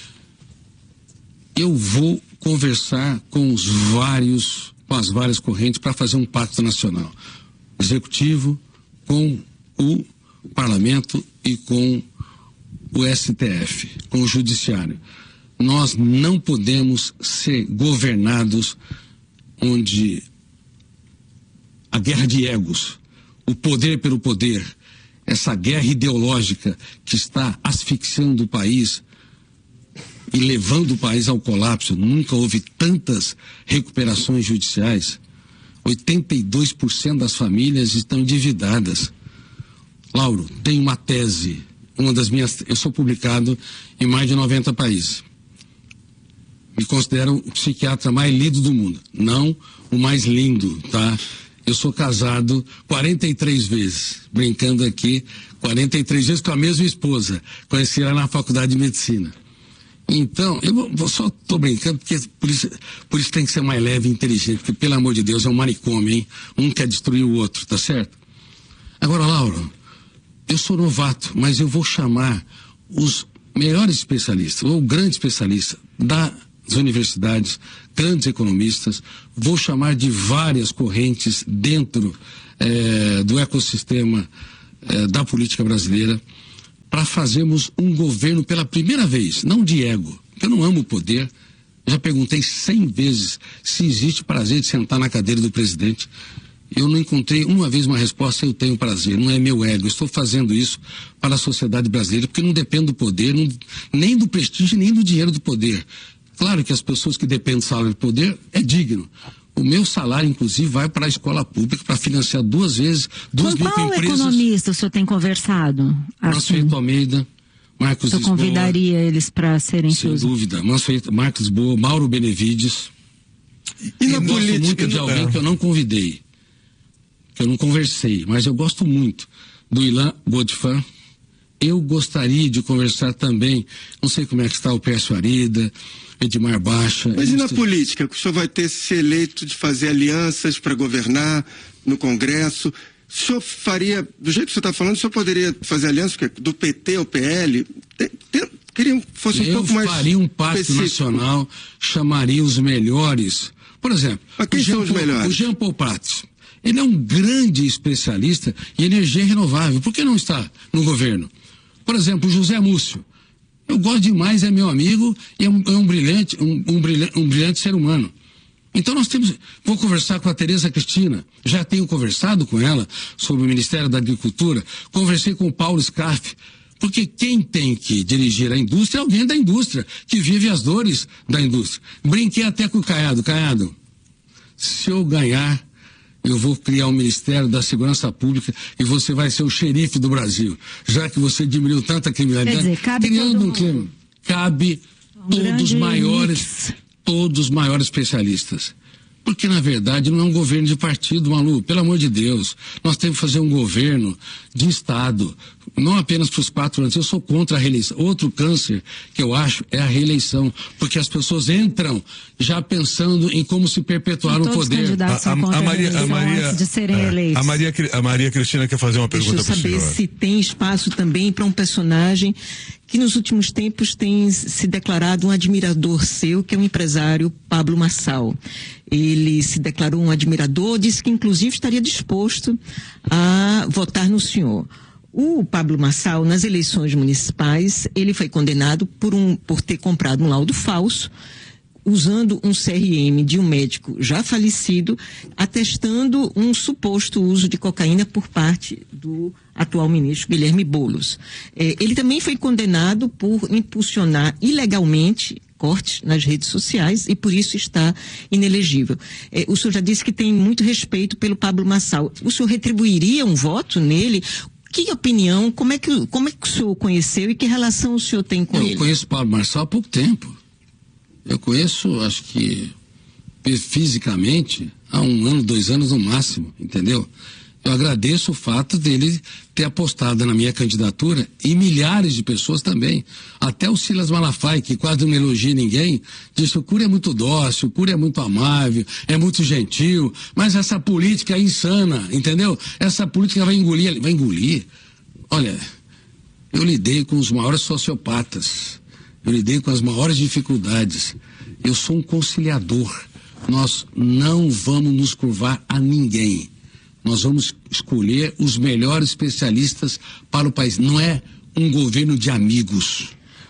S1: Eu vou conversar com os vários, com as várias correntes para fazer um pacto nacional. Executivo, com o parlamento e com o S T F, com o judiciário. Nós não podemos ser governados onde a guerra de egos, o poder pelo poder, essa guerra ideológica que está asfixiando o país e levando o país ao colapso. Nunca houve tantas recuperações judiciais. oitenta e dois por cento das famílias estão endividadas. Lauro, tem uma tese, uma das minhas, eu sou publicado em mais de noventa países. Me considero o psiquiatra mais lido do mundo, não o mais lindo, tá? Eu sou casado quarenta e três vezes, brincando aqui, quarenta e três vezes com a mesma esposa, conheci ela na faculdade de medicina. Então, eu vou, só estou brincando, porque por isso, por isso tem que ser mais leve e inteligente, porque, pelo amor de Deus, é um manicômio, hein? Um quer destruir o outro, tá certo? Agora, Lauro, eu sou novato, mas eu vou chamar os melhores especialistas, ou grandes especialistas das universidades, grandes economistas, vou chamar de várias correntes dentro eh, do ecossistema eh, da política brasileira, para fazermos um governo pela primeira vez, não de ego, porque eu não amo o poder. Já perguntei cem vezes se existe prazer de sentar na cadeira do presidente. Eu não encontrei uma vez uma resposta, eu tenho prazer, não é meu ego. Eu estou fazendo isso para a sociedade brasileira, porque não depende do poder, não, nem do prestígio, nem do dinheiro do poder. Claro que as pessoas que dependem do salário do poder é digno. O meu salário, inclusive, vai para a escola pública para financiar duas vezes, duas
S2: microempresas. Com qual economista o senhor tem conversado?
S1: Mansueto Almeida, Marcos Lisboa.
S2: Eu convidaria eles para serem
S1: Sem seus... dúvida. Mansueto, Marcos Lisboa, Mauro Benevides.
S3: E, e na
S1: eu
S3: política,
S1: gosto muito de alguém é. que eu não convidei, que eu não conversei, mas eu gosto muito do Ilan Bodfan. Eu gostaria de conversar também, não sei como é que está o Pércio Arida, Edmar Baixa.
S5: Mas e na política? O senhor vai ter se eleito de fazer alianças para governar no Congresso? O senhor faria, do jeito que você está falando, o senhor poderia fazer aliança do P T ao P L? Tem, tem, queria que fosse um
S1: eu
S5: pouco mais
S1: faria um pacto específico. Nacional, chamaria os melhores. Por exemplo,
S5: Mas quem
S1: o
S5: são os
S1: Jean,
S5: melhores?
S1: O Jean Paul Prats. Ele é um grande especialista em energia renovável. Por que não está no governo? Por exemplo, o José Múcio. Eu gosto demais, é meu amigo e é um, é um brilhante, um, um, brilhante, um brilhante ser humano. Então nós temos, vou conversar com a Tereza Cristina, já tenho conversado com ela sobre o Ministério da Agricultura, conversei com o Paulo Scarfe, porque quem tem que dirigir a indústria é alguém da indústria, que vive as dores da indústria. Brinquei até com o Caiado, Caiado, se eu ganhar, eu vou criar um Ministério da Segurança Pública e você vai ser o xerife do Brasil, já que você diminuiu tanta criminalidade.
S2: Quer dizer, cabe
S1: criando um clima. Cabe
S2: um
S1: todos os maiores, mix. todos os maiores especialistas. Porque, na verdade, não é um governo de partido, Malu. Pelo amor de Deus. Nós temos que fazer um governo de Estado. Não apenas para os quatro anos. Eu sou contra a reeleição. Outro câncer que eu acho é a reeleição. Porque as pessoas entram já pensando em como se perpetuar no poder.
S2: A, a, a, Maria, a, Maria, antes de serem
S3: é,
S2: eleitos.
S3: A Maria, a Maria Cristina quer fazer uma pergunta para o senhor.
S4: Deixa eu saber se tem espaço também para um personagem que nos últimos tempos tem se declarado um admirador seu, que é o empresário Pablo Marçal. Ele se declarou um admirador, disse que inclusive estaria disposto a votar no senhor. O Pablo Marçal, nas eleições municipais, ele foi condenado por, um, por ter comprado um laudo falso, usando um C R M de um médico já falecido, atestando um suposto uso de cocaína por parte do atual ministro Guilherme Boulos. Eh, ele também foi condenado por impulsionar ilegalmente cortes nas redes sociais e por isso está inelegível. Eh, o senhor já disse que tem muito respeito pelo Pablo Marçal. O senhor retribuiria um voto nele? Que opinião, como é que, como é que o senhor conheceu e que relação o senhor tem com
S1: Eu
S4: ele?
S1: Eu conheço o Pablo Marçal há pouco tempo. Eu conheço, acho que fisicamente, há um ano, dois anos no máximo, entendeu? Eu agradeço o fato dele ter apostado na minha candidatura e milhares de pessoas também. Até o Silas Malafaia, que quase não elogia ninguém, disse: o Cury é muito dócil, o Cury é muito amável, é muito gentil, mas essa política é insana, entendeu? Essa política vai engolir, vai engolir. Olha, eu lidei com os maiores sociopatas, eu lidei com as maiores dificuldades. Eu sou um conciliador. Nós não vamos nos curvar a ninguém. Nós vamos escolher os melhores especialistas para o país. Não é um governo de amigos.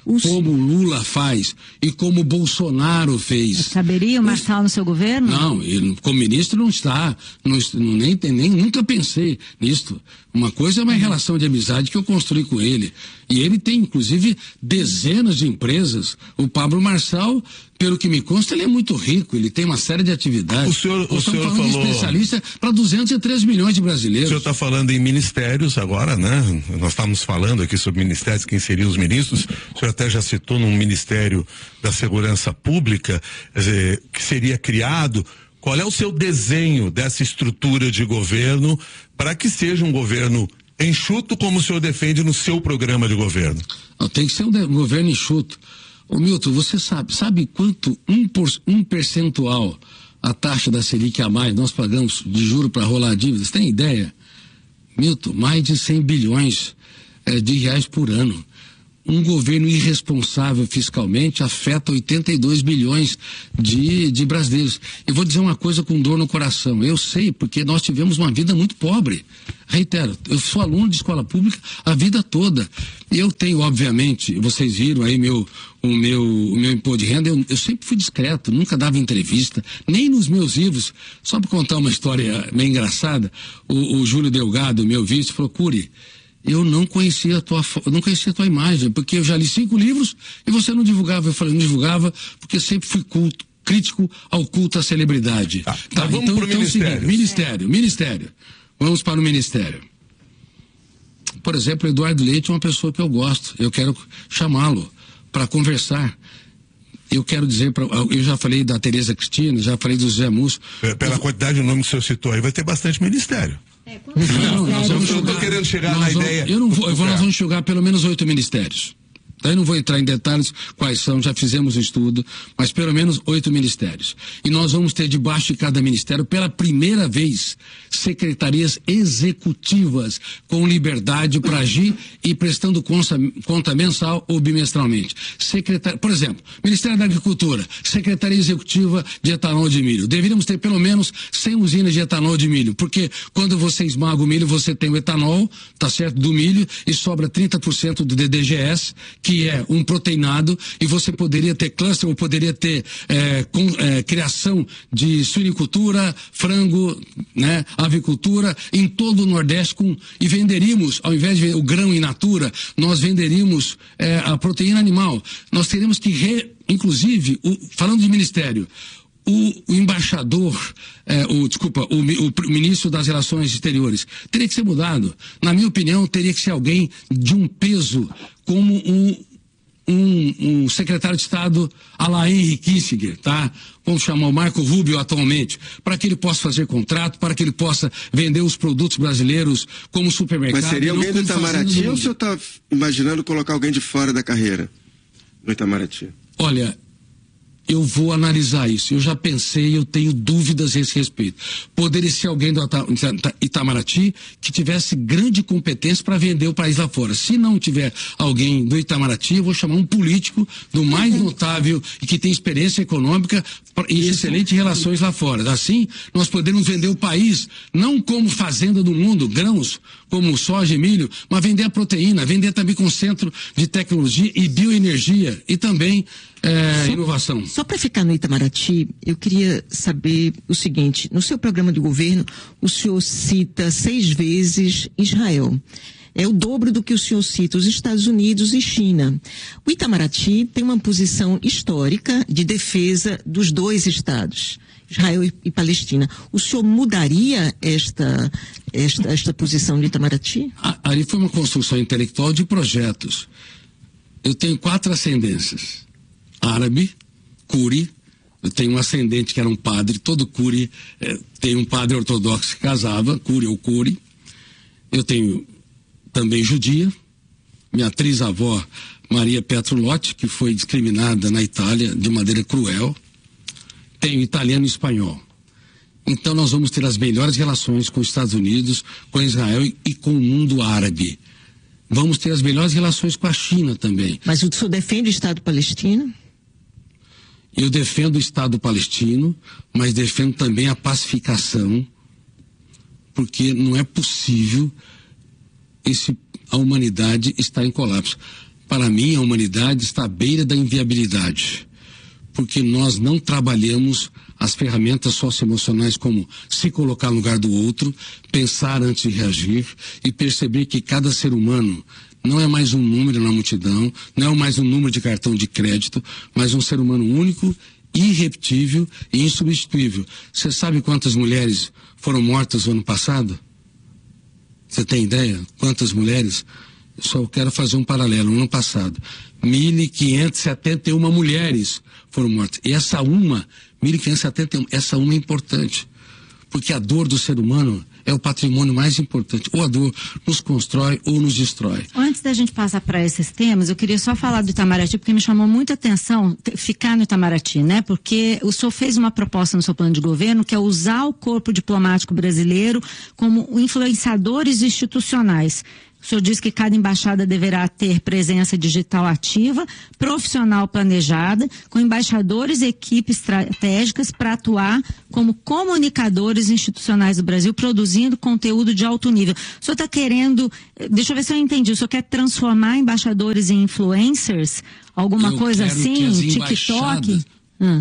S1: Os... como Lula faz e como Bolsonaro fez.
S2: Caberia o Marçal no seu governo?
S1: Não, ele, como ministro não está, não, nem, nem, nunca pensei nisso. Uma coisa é uma relação de amizade que eu construí com ele. E ele tem, inclusive, dezenas de empresas. O Pablo Marçal, pelo que me consta, ele é muito rico, ele tem uma série de atividades.
S3: O senhor, o senhor
S1: falando
S3: falou...
S1: de especialista para duzentos e três milhões de brasileiros.
S3: O senhor está falando em ministérios agora, né? Nós estamos falando aqui sobre ministérios, quem seriam os ministros. O senhor até já citou num Ministério da Segurança Pública, quer dizer, que seria criado. Qual é o seu desenho dessa estrutura de governo para que seja um governo enxuto como o senhor defende no seu programa de governo?
S1: Não, tem que ser um, de, um governo enxuto. Ô Milton, você sabe, sabe quanto um, por, um percentual a taxa da Selic a mais nós pagamos de juro para rolar a dívida? Você tem ideia? Milton, mais de cem bilhões é, de reais por ano. Um governo irresponsável fiscalmente afeta oitenta e dois bilhões de, de brasileiros. Eu vou dizer uma coisa com dor no coração. Eu sei, porque nós tivemos uma vida muito pobre. Reitero, eu sou aluno de escola pública a vida toda. Eu tenho, obviamente, vocês viram aí meu, o, meu, o meu imposto de renda, eu, eu sempre fui discreto, nunca dava entrevista, nem nos meus livros. Só para contar uma história meio engraçada, o, o Júlio Delgado, meu vice, falou: Cury, eu não conhecia a tua, eu não conhecia a tua imagem, porque eu já li cinco livros e você não divulgava. Eu falei, não divulgava porque sempre fui culto, crítico ao culto à celebridade.
S3: Ah,
S1: tá,
S3: vamos
S1: então,
S3: pro
S1: então
S3: ministério.
S1: Seguinte, ministério, ministério. Vamos para o ministério. Por exemplo, Eduardo Leite é uma pessoa que eu gosto. Eu quero chamá-lo para conversar. Eu quero dizer, pra, eu já falei da Tereza Cristina, já falei do José Múcio.
S3: Pela eu, quantidade de nome que o senhor citou aí, vai ter bastante ministério.
S1: É, não, nós vamos
S3: eu
S1: jogar,
S3: estou querendo chegar na
S1: vamos,
S3: ideia.
S1: Eu não vou, eu vou, nós vamos jogar pelo menos oito ministérios. Daí não vou entrar em detalhes quais são, já fizemos o estudo, mas pelo menos oito ministérios. E nós vamos ter debaixo de cada ministério, pela primeira vez, secretarias executivas com liberdade para agir e prestando conta, conta mensal ou bimestralmente. Secretar, por exemplo, Ministério da Agricultura, Secretaria Executiva de Etanol de Milho. Deveríamos ter pelo menos cem usinas de etanol de milho, porque quando você esmaga o milho, você tem o etanol, tá certo, do milho, e sobra trinta por cento do D D G S, que que é um proteinado, e você poderia ter cluster, ou poderia ter é, com, é, criação de suinicultura, frango, né, avicultura, em todo o Nordeste, com, e venderíamos, ao invés de o grão in natura, nós venderíamos é, a proteína animal. Nós teríamos que, re, inclusive, o, falando de ministério, O, o embaixador, eh, o, desculpa, o, o, o ministro das Relações Exteriores teria que ser mudado. Na minha opinião, teria que ser alguém de um peso como um, um, um secretário de Estado à la Henry Kissinger, tá? Vamos chamar o Marco Rubio atualmente, para que ele possa fazer contrato, para que ele possa vender os produtos brasileiros como supermercado.
S5: Mas seria alguém do Itamaraty ou o senhor está imaginando colocar alguém de fora da carreira no Itamaraty?
S1: Olha, eu vou analisar isso. Eu já pensei, eu tenho dúvidas a esse respeito. Poderia ser alguém do Itamaraty que tivesse grande competência para vender o país lá fora. Se não tiver alguém do Itamaraty, eu vou chamar um político do mais notável e que tem experiência econômica e excelentes relações lá fora. Assim, nós podemos vender o país não como fazenda do mundo, grãos, como soja e milho, mas vender a proteína, vender também com centro de tecnologia e bioenergia e também é,
S4: só,
S1: inovação.
S4: Só para ficar no Itamaraty, eu queria saber o seguinte: no seu programa de governo, o senhor cita seis vezes Israel. É o dobro do que o senhor cita os Estados Unidos e China. O Itamaraty tem uma posição histórica de defesa dos dois estados, Israel e, e Palestina. O senhor mudaria esta, esta, esta posição de Itamaraty?
S1: Ali foi uma construção intelectual de projetos. Eu tenho quatro ascendências. Árabe, Cury, eu tenho um ascendente que era um padre, todo Cury eh, tem um padre ortodoxo que casava, Cury ou Cury. Eu tenho também judia, minha trisavó Maria Petrulotti, que foi discriminada na Itália de maneira cruel. Tenho italiano e espanhol. Então nós vamos ter as melhores relações com os Estados Unidos, com Israel e, e com o mundo árabe. Vamos ter as melhores relações com a China também.
S4: Mas o senhor defende o Estado palestino?
S1: Eu defendo o Estado palestino, mas defendo também a pacificação, porque não é possível esse, a humanidade estar em colapso. para mim, a humanidade está à beira da inviabilidade, porque nós não trabalhamos as ferramentas socioemocionais como se colocar no lugar do outro, pensar antes de reagir e perceber que cada ser humano não é mais um número na multidão, não é mais um número de cartão de crédito, mas um ser humano único, irrepetível e insubstituível. Você sabe quantas mulheres foram mortas no ano passado? Você tem ideia? Quantas mulheres? Eu só quero fazer um paralelo. No ano passado, mil quinhentas e setenta e uma mulheres foram mortas. E essa uma, mil quinhentas e setenta e uma, essa uma é importante. Porque a dor do ser humano é o patrimônio mais importante. Ou a dor nos constrói ou nos destrói.
S2: Antes da gente passar para esses temas, eu queria só falar do Itamaraty, porque me chamou muita atenção ficar no Itamaraty, né? Porque o senhor fez uma proposta no seu plano de governo que é usar o corpo diplomático brasileiro como influenciadores institucionais. O senhor diz que cada embaixada deverá ter presença digital ativa, profissional planejada, com embaixadores e equipes estratégicas para atuar como comunicadores institucionais do Brasil, produzindo conteúdo de alto nível. O senhor está querendo, deixa eu ver se eu entendi, o senhor quer transformar embaixadores em influencers? Alguma
S1: eu
S2: coisa assim? TikTok? Hum.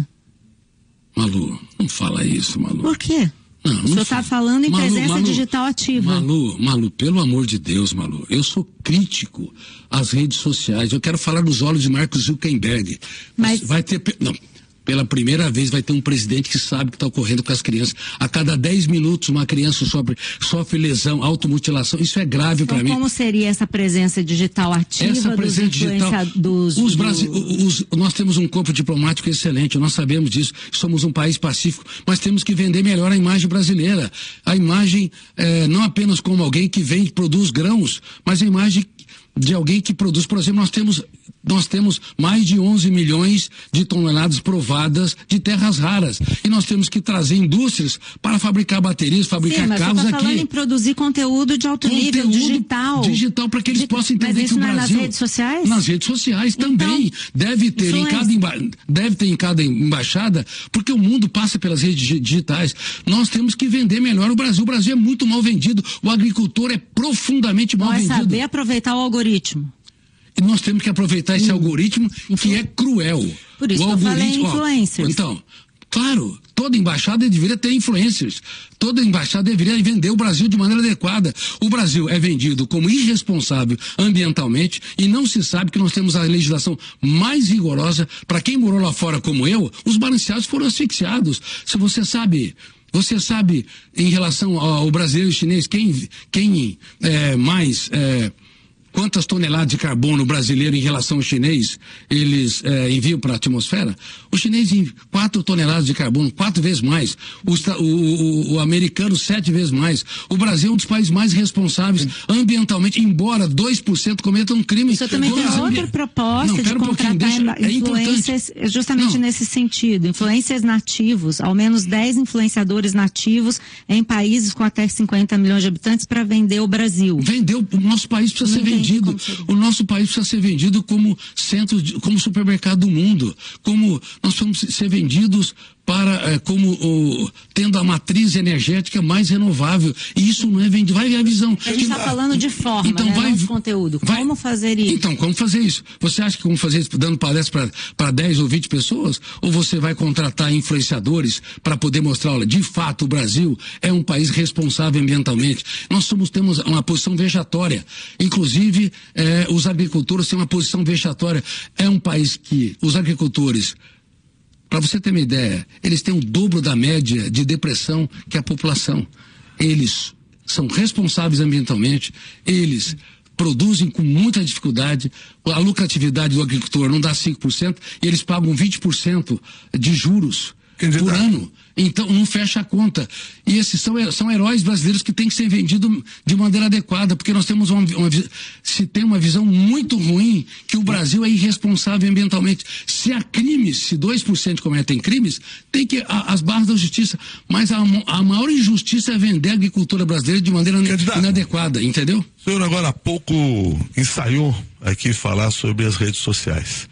S1: Malu, não fala isso, Malu.
S2: Por quê?
S1: Não,
S2: o senhor está falando em
S1: Malu,
S2: presença
S1: Malu,
S2: digital ativa.
S1: Malu, Malu, pelo amor de Deus, Malu, eu sou crítico às redes sociais. Eu quero falar nos olhos de Marcos Zuckerberg.
S2: Mas
S1: vai ter, não, pela primeira vez vai ter um presidente que sabe o que está ocorrendo com as crianças. A cada dez minutos uma criança sofre, sofre lesão, automutilação. Isso é grave
S2: então,
S1: para mim.
S2: Como seria essa presença digital ativa
S1: essa
S2: dos
S1: presença digital,
S2: dos,
S1: os
S2: do...
S1: Brasi... os, nós temos um corpo diplomático excelente, nós sabemos disso, somos um país pacífico, mas temos que vender melhor a imagem brasileira. A imagem, eh, não apenas como alguém que vem e produz grãos, mas a imagem de alguém que produz, por exemplo, nós temos nós temos mais de onze milhões de toneladas provadas de terras raras. E nós temos que trazer indústrias para fabricar baterias, fabricar
S2: Sim, mas
S1: carros
S2: você tá
S1: aqui.
S2: falando em produzir conteúdo de alto
S1: conteúdo
S2: nível, digital.
S1: Digital, para que eles
S2: de...
S1: possam entender
S2: mas isso
S1: que o
S2: não
S1: Brasil...
S2: é nas redes sociais?
S1: Nas redes sociais
S2: então,
S1: também. Deve ter, em cada emba... deve ter em cada embaixada, porque o mundo passa pelas redes digitais. Nós temos que vender melhor o Brasil. O Brasil é muito mal vendido. O agricultor é profundamente mal
S2: Não
S1: vendido.
S2: É saber aproveitar o algoritmo.
S1: E nós temos que aproveitar esse hum. algoritmo que é cruel.
S2: Por isso
S1: o
S2: que eu falei
S1: algoritmo,
S2: influencers.
S1: Ó, então, claro, toda embaixada deveria ter influencers. Toda embaixada deveria vender o Brasil de maneira adequada. O Brasil é vendido como irresponsável ambientalmente e não se sabe que nós temos a legislação mais rigorosa. Para quem morou lá fora como eu, os balanceados foram asfixiados. Se você sabe... Você sabe, em relação ao brasileiro e chinês, quem, quem é, mais... É, quantas toneladas de carbono brasileiro em relação ao chinês eles eh, enviam para a atmosfera? O chinês envia quatro toneladas de carbono, quatro vezes mais. O, o, o, o americano, sete vezes mais. O Brasil é um dos países mais responsáveis ambientalmente, embora dois por cento cometam um crime.
S2: Você também tem outra proposta não, de contratar um deixa, influências é justamente não. nesse sentido. Influencers nativos, ao menos dez influenciadores nativos em países com até cinquenta milhões de habitantes para vender o Brasil.
S1: Vender, o nosso país precisa não ser vendido. O nosso país precisa ser vendido como centro, de, como supermercado do mundo, como nós vamos ser vendidos para eh, como o, tendo a matriz energética mais renovável, e isso não é vendido. Vai ver a visão.
S2: A gente está falando de forma,
S1: então,
S2: né?
S1: vai,
S2: não de conteúdo.
S1: Vai,
S2: como fazer isso?
S1: Então, como fazer isso? Você acha que como fazer isso dando palestra para dez ou vinte pessoas? Ou você vai contratar influenciadores para poder mostrar, olha, de fato o Brasil é um país responsável ambientalmente. Nós somos, temos uma posição vexatória. Inclusive, eh, os agricultores têm uma posição vexatória. É um país que os agricultores, para você ter uma ideia, eles têm o dobro da média de depressão que a população. Eles são responsáveis ambientalmente, eles produzem com muita dificuldade, a lucratividade do agricultor não dá cinco por cento e eles pagam vinte por cento de juros por ano. Então não fecha a conta. E esses são, são heróis brasileiros que têm que ser vendidos de maneira adequada, porque nós temos uma, uma se tem uma visão muito ruim que o Brasil é irresponsável ambientalmente. Se há crimes, se dois por cento cometem crimes, tem que a, as barras da justiça. Mas a, a maior injustiça é vender a agricultura brasileira de maneira Candidato, inadequada, entendeu?
S3: O senhor agora há pouco ensaiou aqui falar sobre as redes sociais.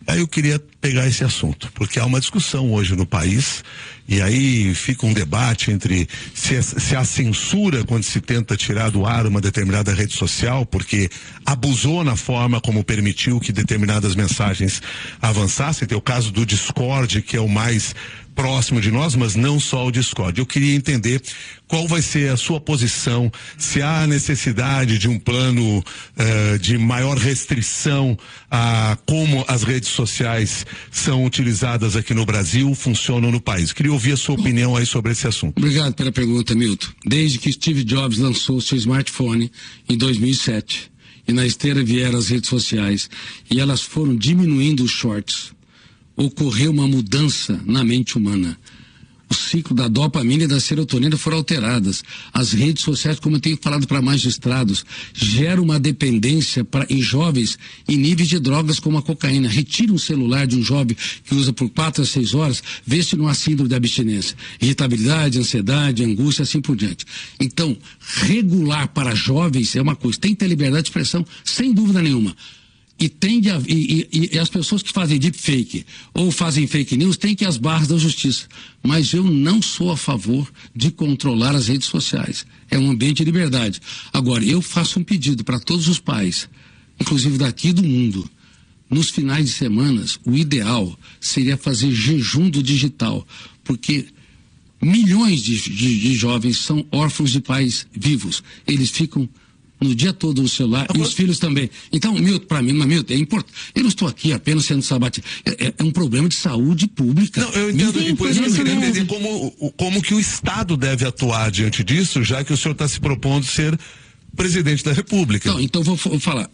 S3: Aí eu queria pegar esse assunto, porque há uma discussão hoje no país, e aí fica um debate entre se, se a censura, quando se tenta tirar do ar uma determinada rede social, porque abusou na forma como permitiu que determinadas mensagens avançassem. Tem o caso do Discord, que é o mais próximo de nós, mas não só o Discord. Eu queria entender qual vai ser a sua posição, se há necessidade de um plano uh, de maior restrição a como as redes sociais são utilizadas aqui no Brasil, funcionam no país. Queria ouvir a sua opinião aí sobre esse assunto.
S1: Obrigado pela pergunta, Milton. Desde que Steve Jobs lançou seu smartphone em dois mil e sete, e na esteira vieram as redes sociais, e elas foram diminuindo os shorts, ocorreu uma mudança na mente humana. O ciclo da dopamina e da serotonina foram alteradas. As redes sociais, como eu tenho falado para magistrados, geram uma dependência pra, em jovens em níveis de drogas como a cocaína. Retira um celular de um jovem que usa por quatro a seis horas, vê se não há síndrome de abstinência. Irritabilidade, ansiedade, angústia, assim por diante. Então, regular para jovens é uma coisa. Tem que ter liberdade de expressão, sem dúvida nenhuma. E, tem de, e, e, e as pessoas que fazem deepfake ou fazem fake news têm que ir às barras da justiça. Mas eu não sou a favor de controlar as redes sociais. É um ambiente de liberdade. Agora, eu faço um pedido para todos os pais, inclusive daqui do mundo. Nos finais de semanas, o ideal seria fazer jejum do digital, porque milhões de, de, de jovens são órfãos de pais vivos. Eles ficam no dia todo no celular, e os filhos também. Então, Milton, para mim, mas Milton, é importante. Eu não estou aqui apenas sendo sabatinado. É, é, é um problema de saúde pública.
S3: Não, eu entendo, e por isso eu queria entender como, como que o Estado deve atuar diante disso, já que o senhor está se propondo ser presidente da República.
S1: Não, então vou, vou falar.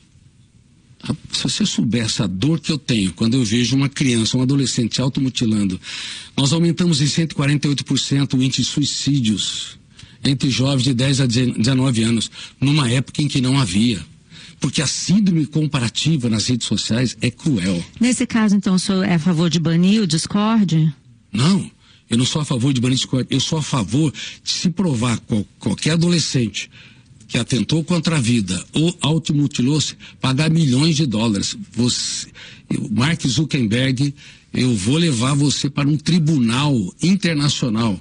S1: Se você soubesse a dor que eu tenho quando eu vejo uma criança, um adolescente se automutilando, nós aumentamos em cento e quarenta e oito por cento o índice de suicídios entre jovens de dez a dezenove anos, numa época em que não havia. Porque a síndrome comparativa nas redes sociais é cruel.
S2: Nesse caso, então, o senhor é a favor de banir o Discord?
S1: Não, eu não sou a favor de banir o Discord. Eu sou a favor de se provar qual, qualquer adolescente que atentou contra a vida ou automutilou-se, pagar milhões de dólares. Você, eu, Mark Zuckerberg, eu vou levar você para um tribunal internacional.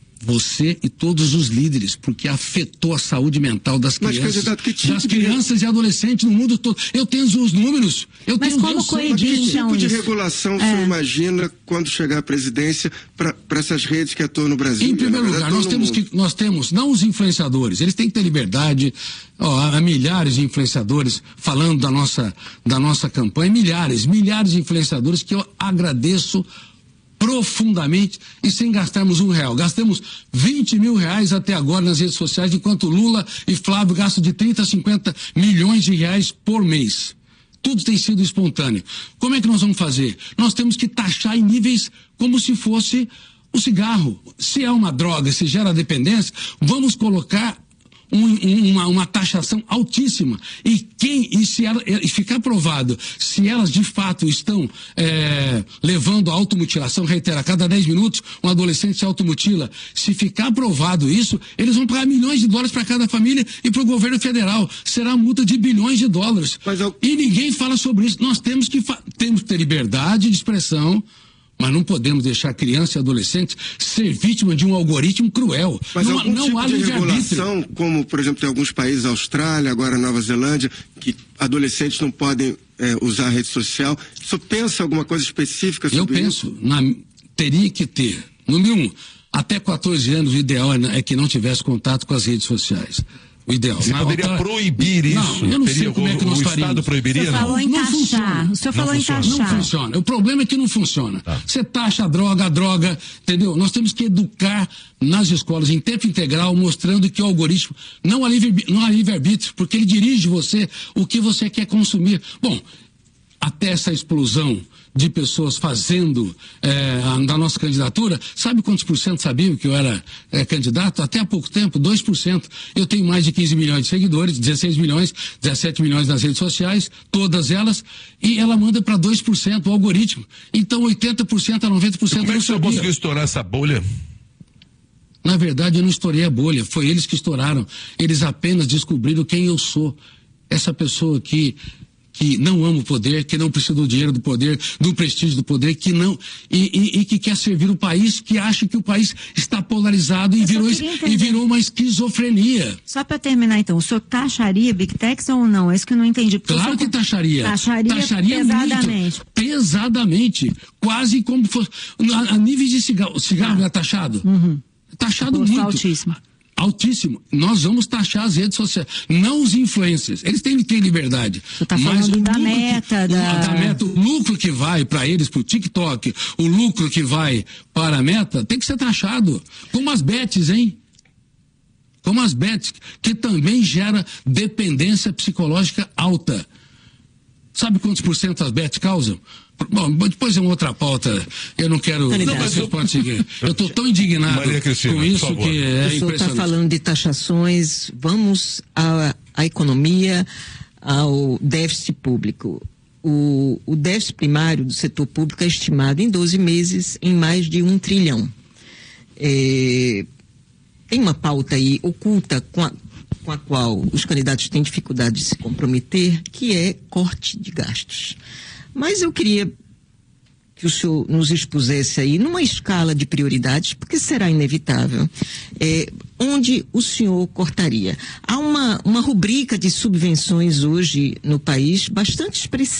S1: Você e todos os líderes, porque afetou a saúde mental das
S5: Mas,
S1: crianças,
S5: candidato, que tipo
S1: das
S5: de...
S1: crianças e adolescentes no mundo todo. Eu tenho os números. Eu
S2: Mas
S1: tenho
S2: como corrigir,
S5: Que
S2: então,
S5: tipo de
S2: isso?
S5: regulação
S2: É.
S5: você imagina quando chegar à presidência para essas redes que atuam no Brasil?
S1: Em primeiro lugar, nós temos que, nós temos, não os influenciadores, eles têm que ter liberdade. Ó, há milhares de influenciadores falando da nossa, da nossa campanha, milhares, milhares de influenciadores que eu agradeço profundamente e sem gastarmos um real. Gastamos vinte mil reais até agora nas redes sociais, enquanto Lula e Flávio gastam de trinta a cinquenta milhões de reais por mês. Tudo tem sido espontâneo. Como é que nós vamos fazer? Nós temos que taxar em níveis como se fosse o cigarro. Se é uma droga, se gera dependência, vamos colocar Um, uma, uma taxação altíssima. E quem, e se ela, e ficar provado se elas de fato estão é, levando a automutilação, reitera, a cada dez minutos um adolescente se automutila, se ficar provado isso, eles vão pagar milhões de dólares para cada família e para o governo federal. Será multa de bilhões de dólares. Mas eu... E ninguém fala sobre isso. Nós temos que, temos que ter liberdade de expressão, mas não podemos deixar criança e adolescente ser vítima de um algoritmo cruel.
S5: Mas
S1: não,
S5: algum
S1: não
S5: tipo
S1: há
S5: de
S1: livre-arbítrio.
S5: regulação, como, por exemplo, tem alguns países, Austrália, agora Nova Zelândia, que adolescentes não podem é, usar a rede social. O senhor pensa alguma coisa específica sobre isso?
S1: Eu penso, na, teria que ter, número um, até quatorze anos, o ideal é, é que não tivesse contato com as redes sociais. O ideal.
S3: Você
S1: Mas,
S3: poderia
S1: outra...
S3: proibir isso?
S1: Não, eu não
S3: Teria,
S1: sei como é que nós
S3: o, o
S1: faríamos.
S3: Estado proibiria?
S2: O senhor falou
S3: não?
S2: em
S1: Não
S2: taxar.
S1: funciona.
S2: O senhor
S1: Não
S2: falou em
S1: funciona.
S2: taxar.
S1: Não funciona. O problema é que não funciona.
S3: Tá.
S1: Você taxa a droga, a droga, entendeu? Nós temos que educar nas escolas em tempo integral, mostrando que o algoritmo não há livre, não há livre-arbítrio, porque ele dirige você o que você quer consumir. Bom, até essa explosão de pessoas fazendo é, a, da nossa candidatura, sabe quantos por cento sabiam que eu era é, candidato? Até há pouco tempo, dois por cento. Eu tenho mais de quinze milhões de seguidores, dezesseis milhões, dezessete milhões nas redes sociais, todas elas, e ela manda para dois por cento o algoritmo. Então oitenta por cento a noventa por cento
S3: Como é
S1: não
S3: que o senhor
S1: sabia.
S3: conseguiu estourar essa bolha?
S1: Na verdade, eu não estourei a bolha, foi eles que estouraram. Eles apenas descobriram quem eu sou. Essa pessoa que que não ama o poder, que não precisa do dinheiro do poder, do prestígio do poder, que não e, e, e que quer servir o país, que acha que o país está polarizado e virou, e virou uma esquizofrenia.
S2: Só para terminar então, o senhor taxaria Big Techs ou não? É isso que eu não entendi.
S1: Claro que taxaria.
S2: Taxaria, taxaria pesadamente.
S1: Muito, pesadamente. Quase como fosse. A, a níveis de cigarro. Cigarro ah. é taxado?
S2: Uhum.
S1: Taxado muito.
S2: Altíssimo.
S1: Altíssimo. Nós vamos taxar as redes sociais, não os influencers. Eles têm que ter liberdade.
S2: Você tá falando mas o da meta,
S1: que,
S2: da...
S1: O, da meta, o lucro que vai para eles, para o TikTok, o lucro que vai para a meta, tem que ser taxado. Como as bets, hein? Como as bets, que também gera dependência psicológica alta. Sabe quantos por cento as bets causam? Bom, depois é uma outra pauta. Eu não quero. Não, mas eu... pode seguir. Eu estou tão indignado
S3: Cristina,
S1: com isso que é
S4: impressionante. O senhor está falando de taxações, vamos à, à economia, ao déficit público. O, o déficit primário do setor público é estimado em doze meses em mais de um trilhão. É, tem uma pauta aí oculta com a, com a qual os candidatos têm dificuldade de se comprometer, que é corte de gastos. Mas eu queria que o senhor nos expusesse aí, numa escala de prioridades, porque será inevitável, é, onde o senhor cortaria. Há uma, uma rubrica de subvenções hoje no país bastante expressiva.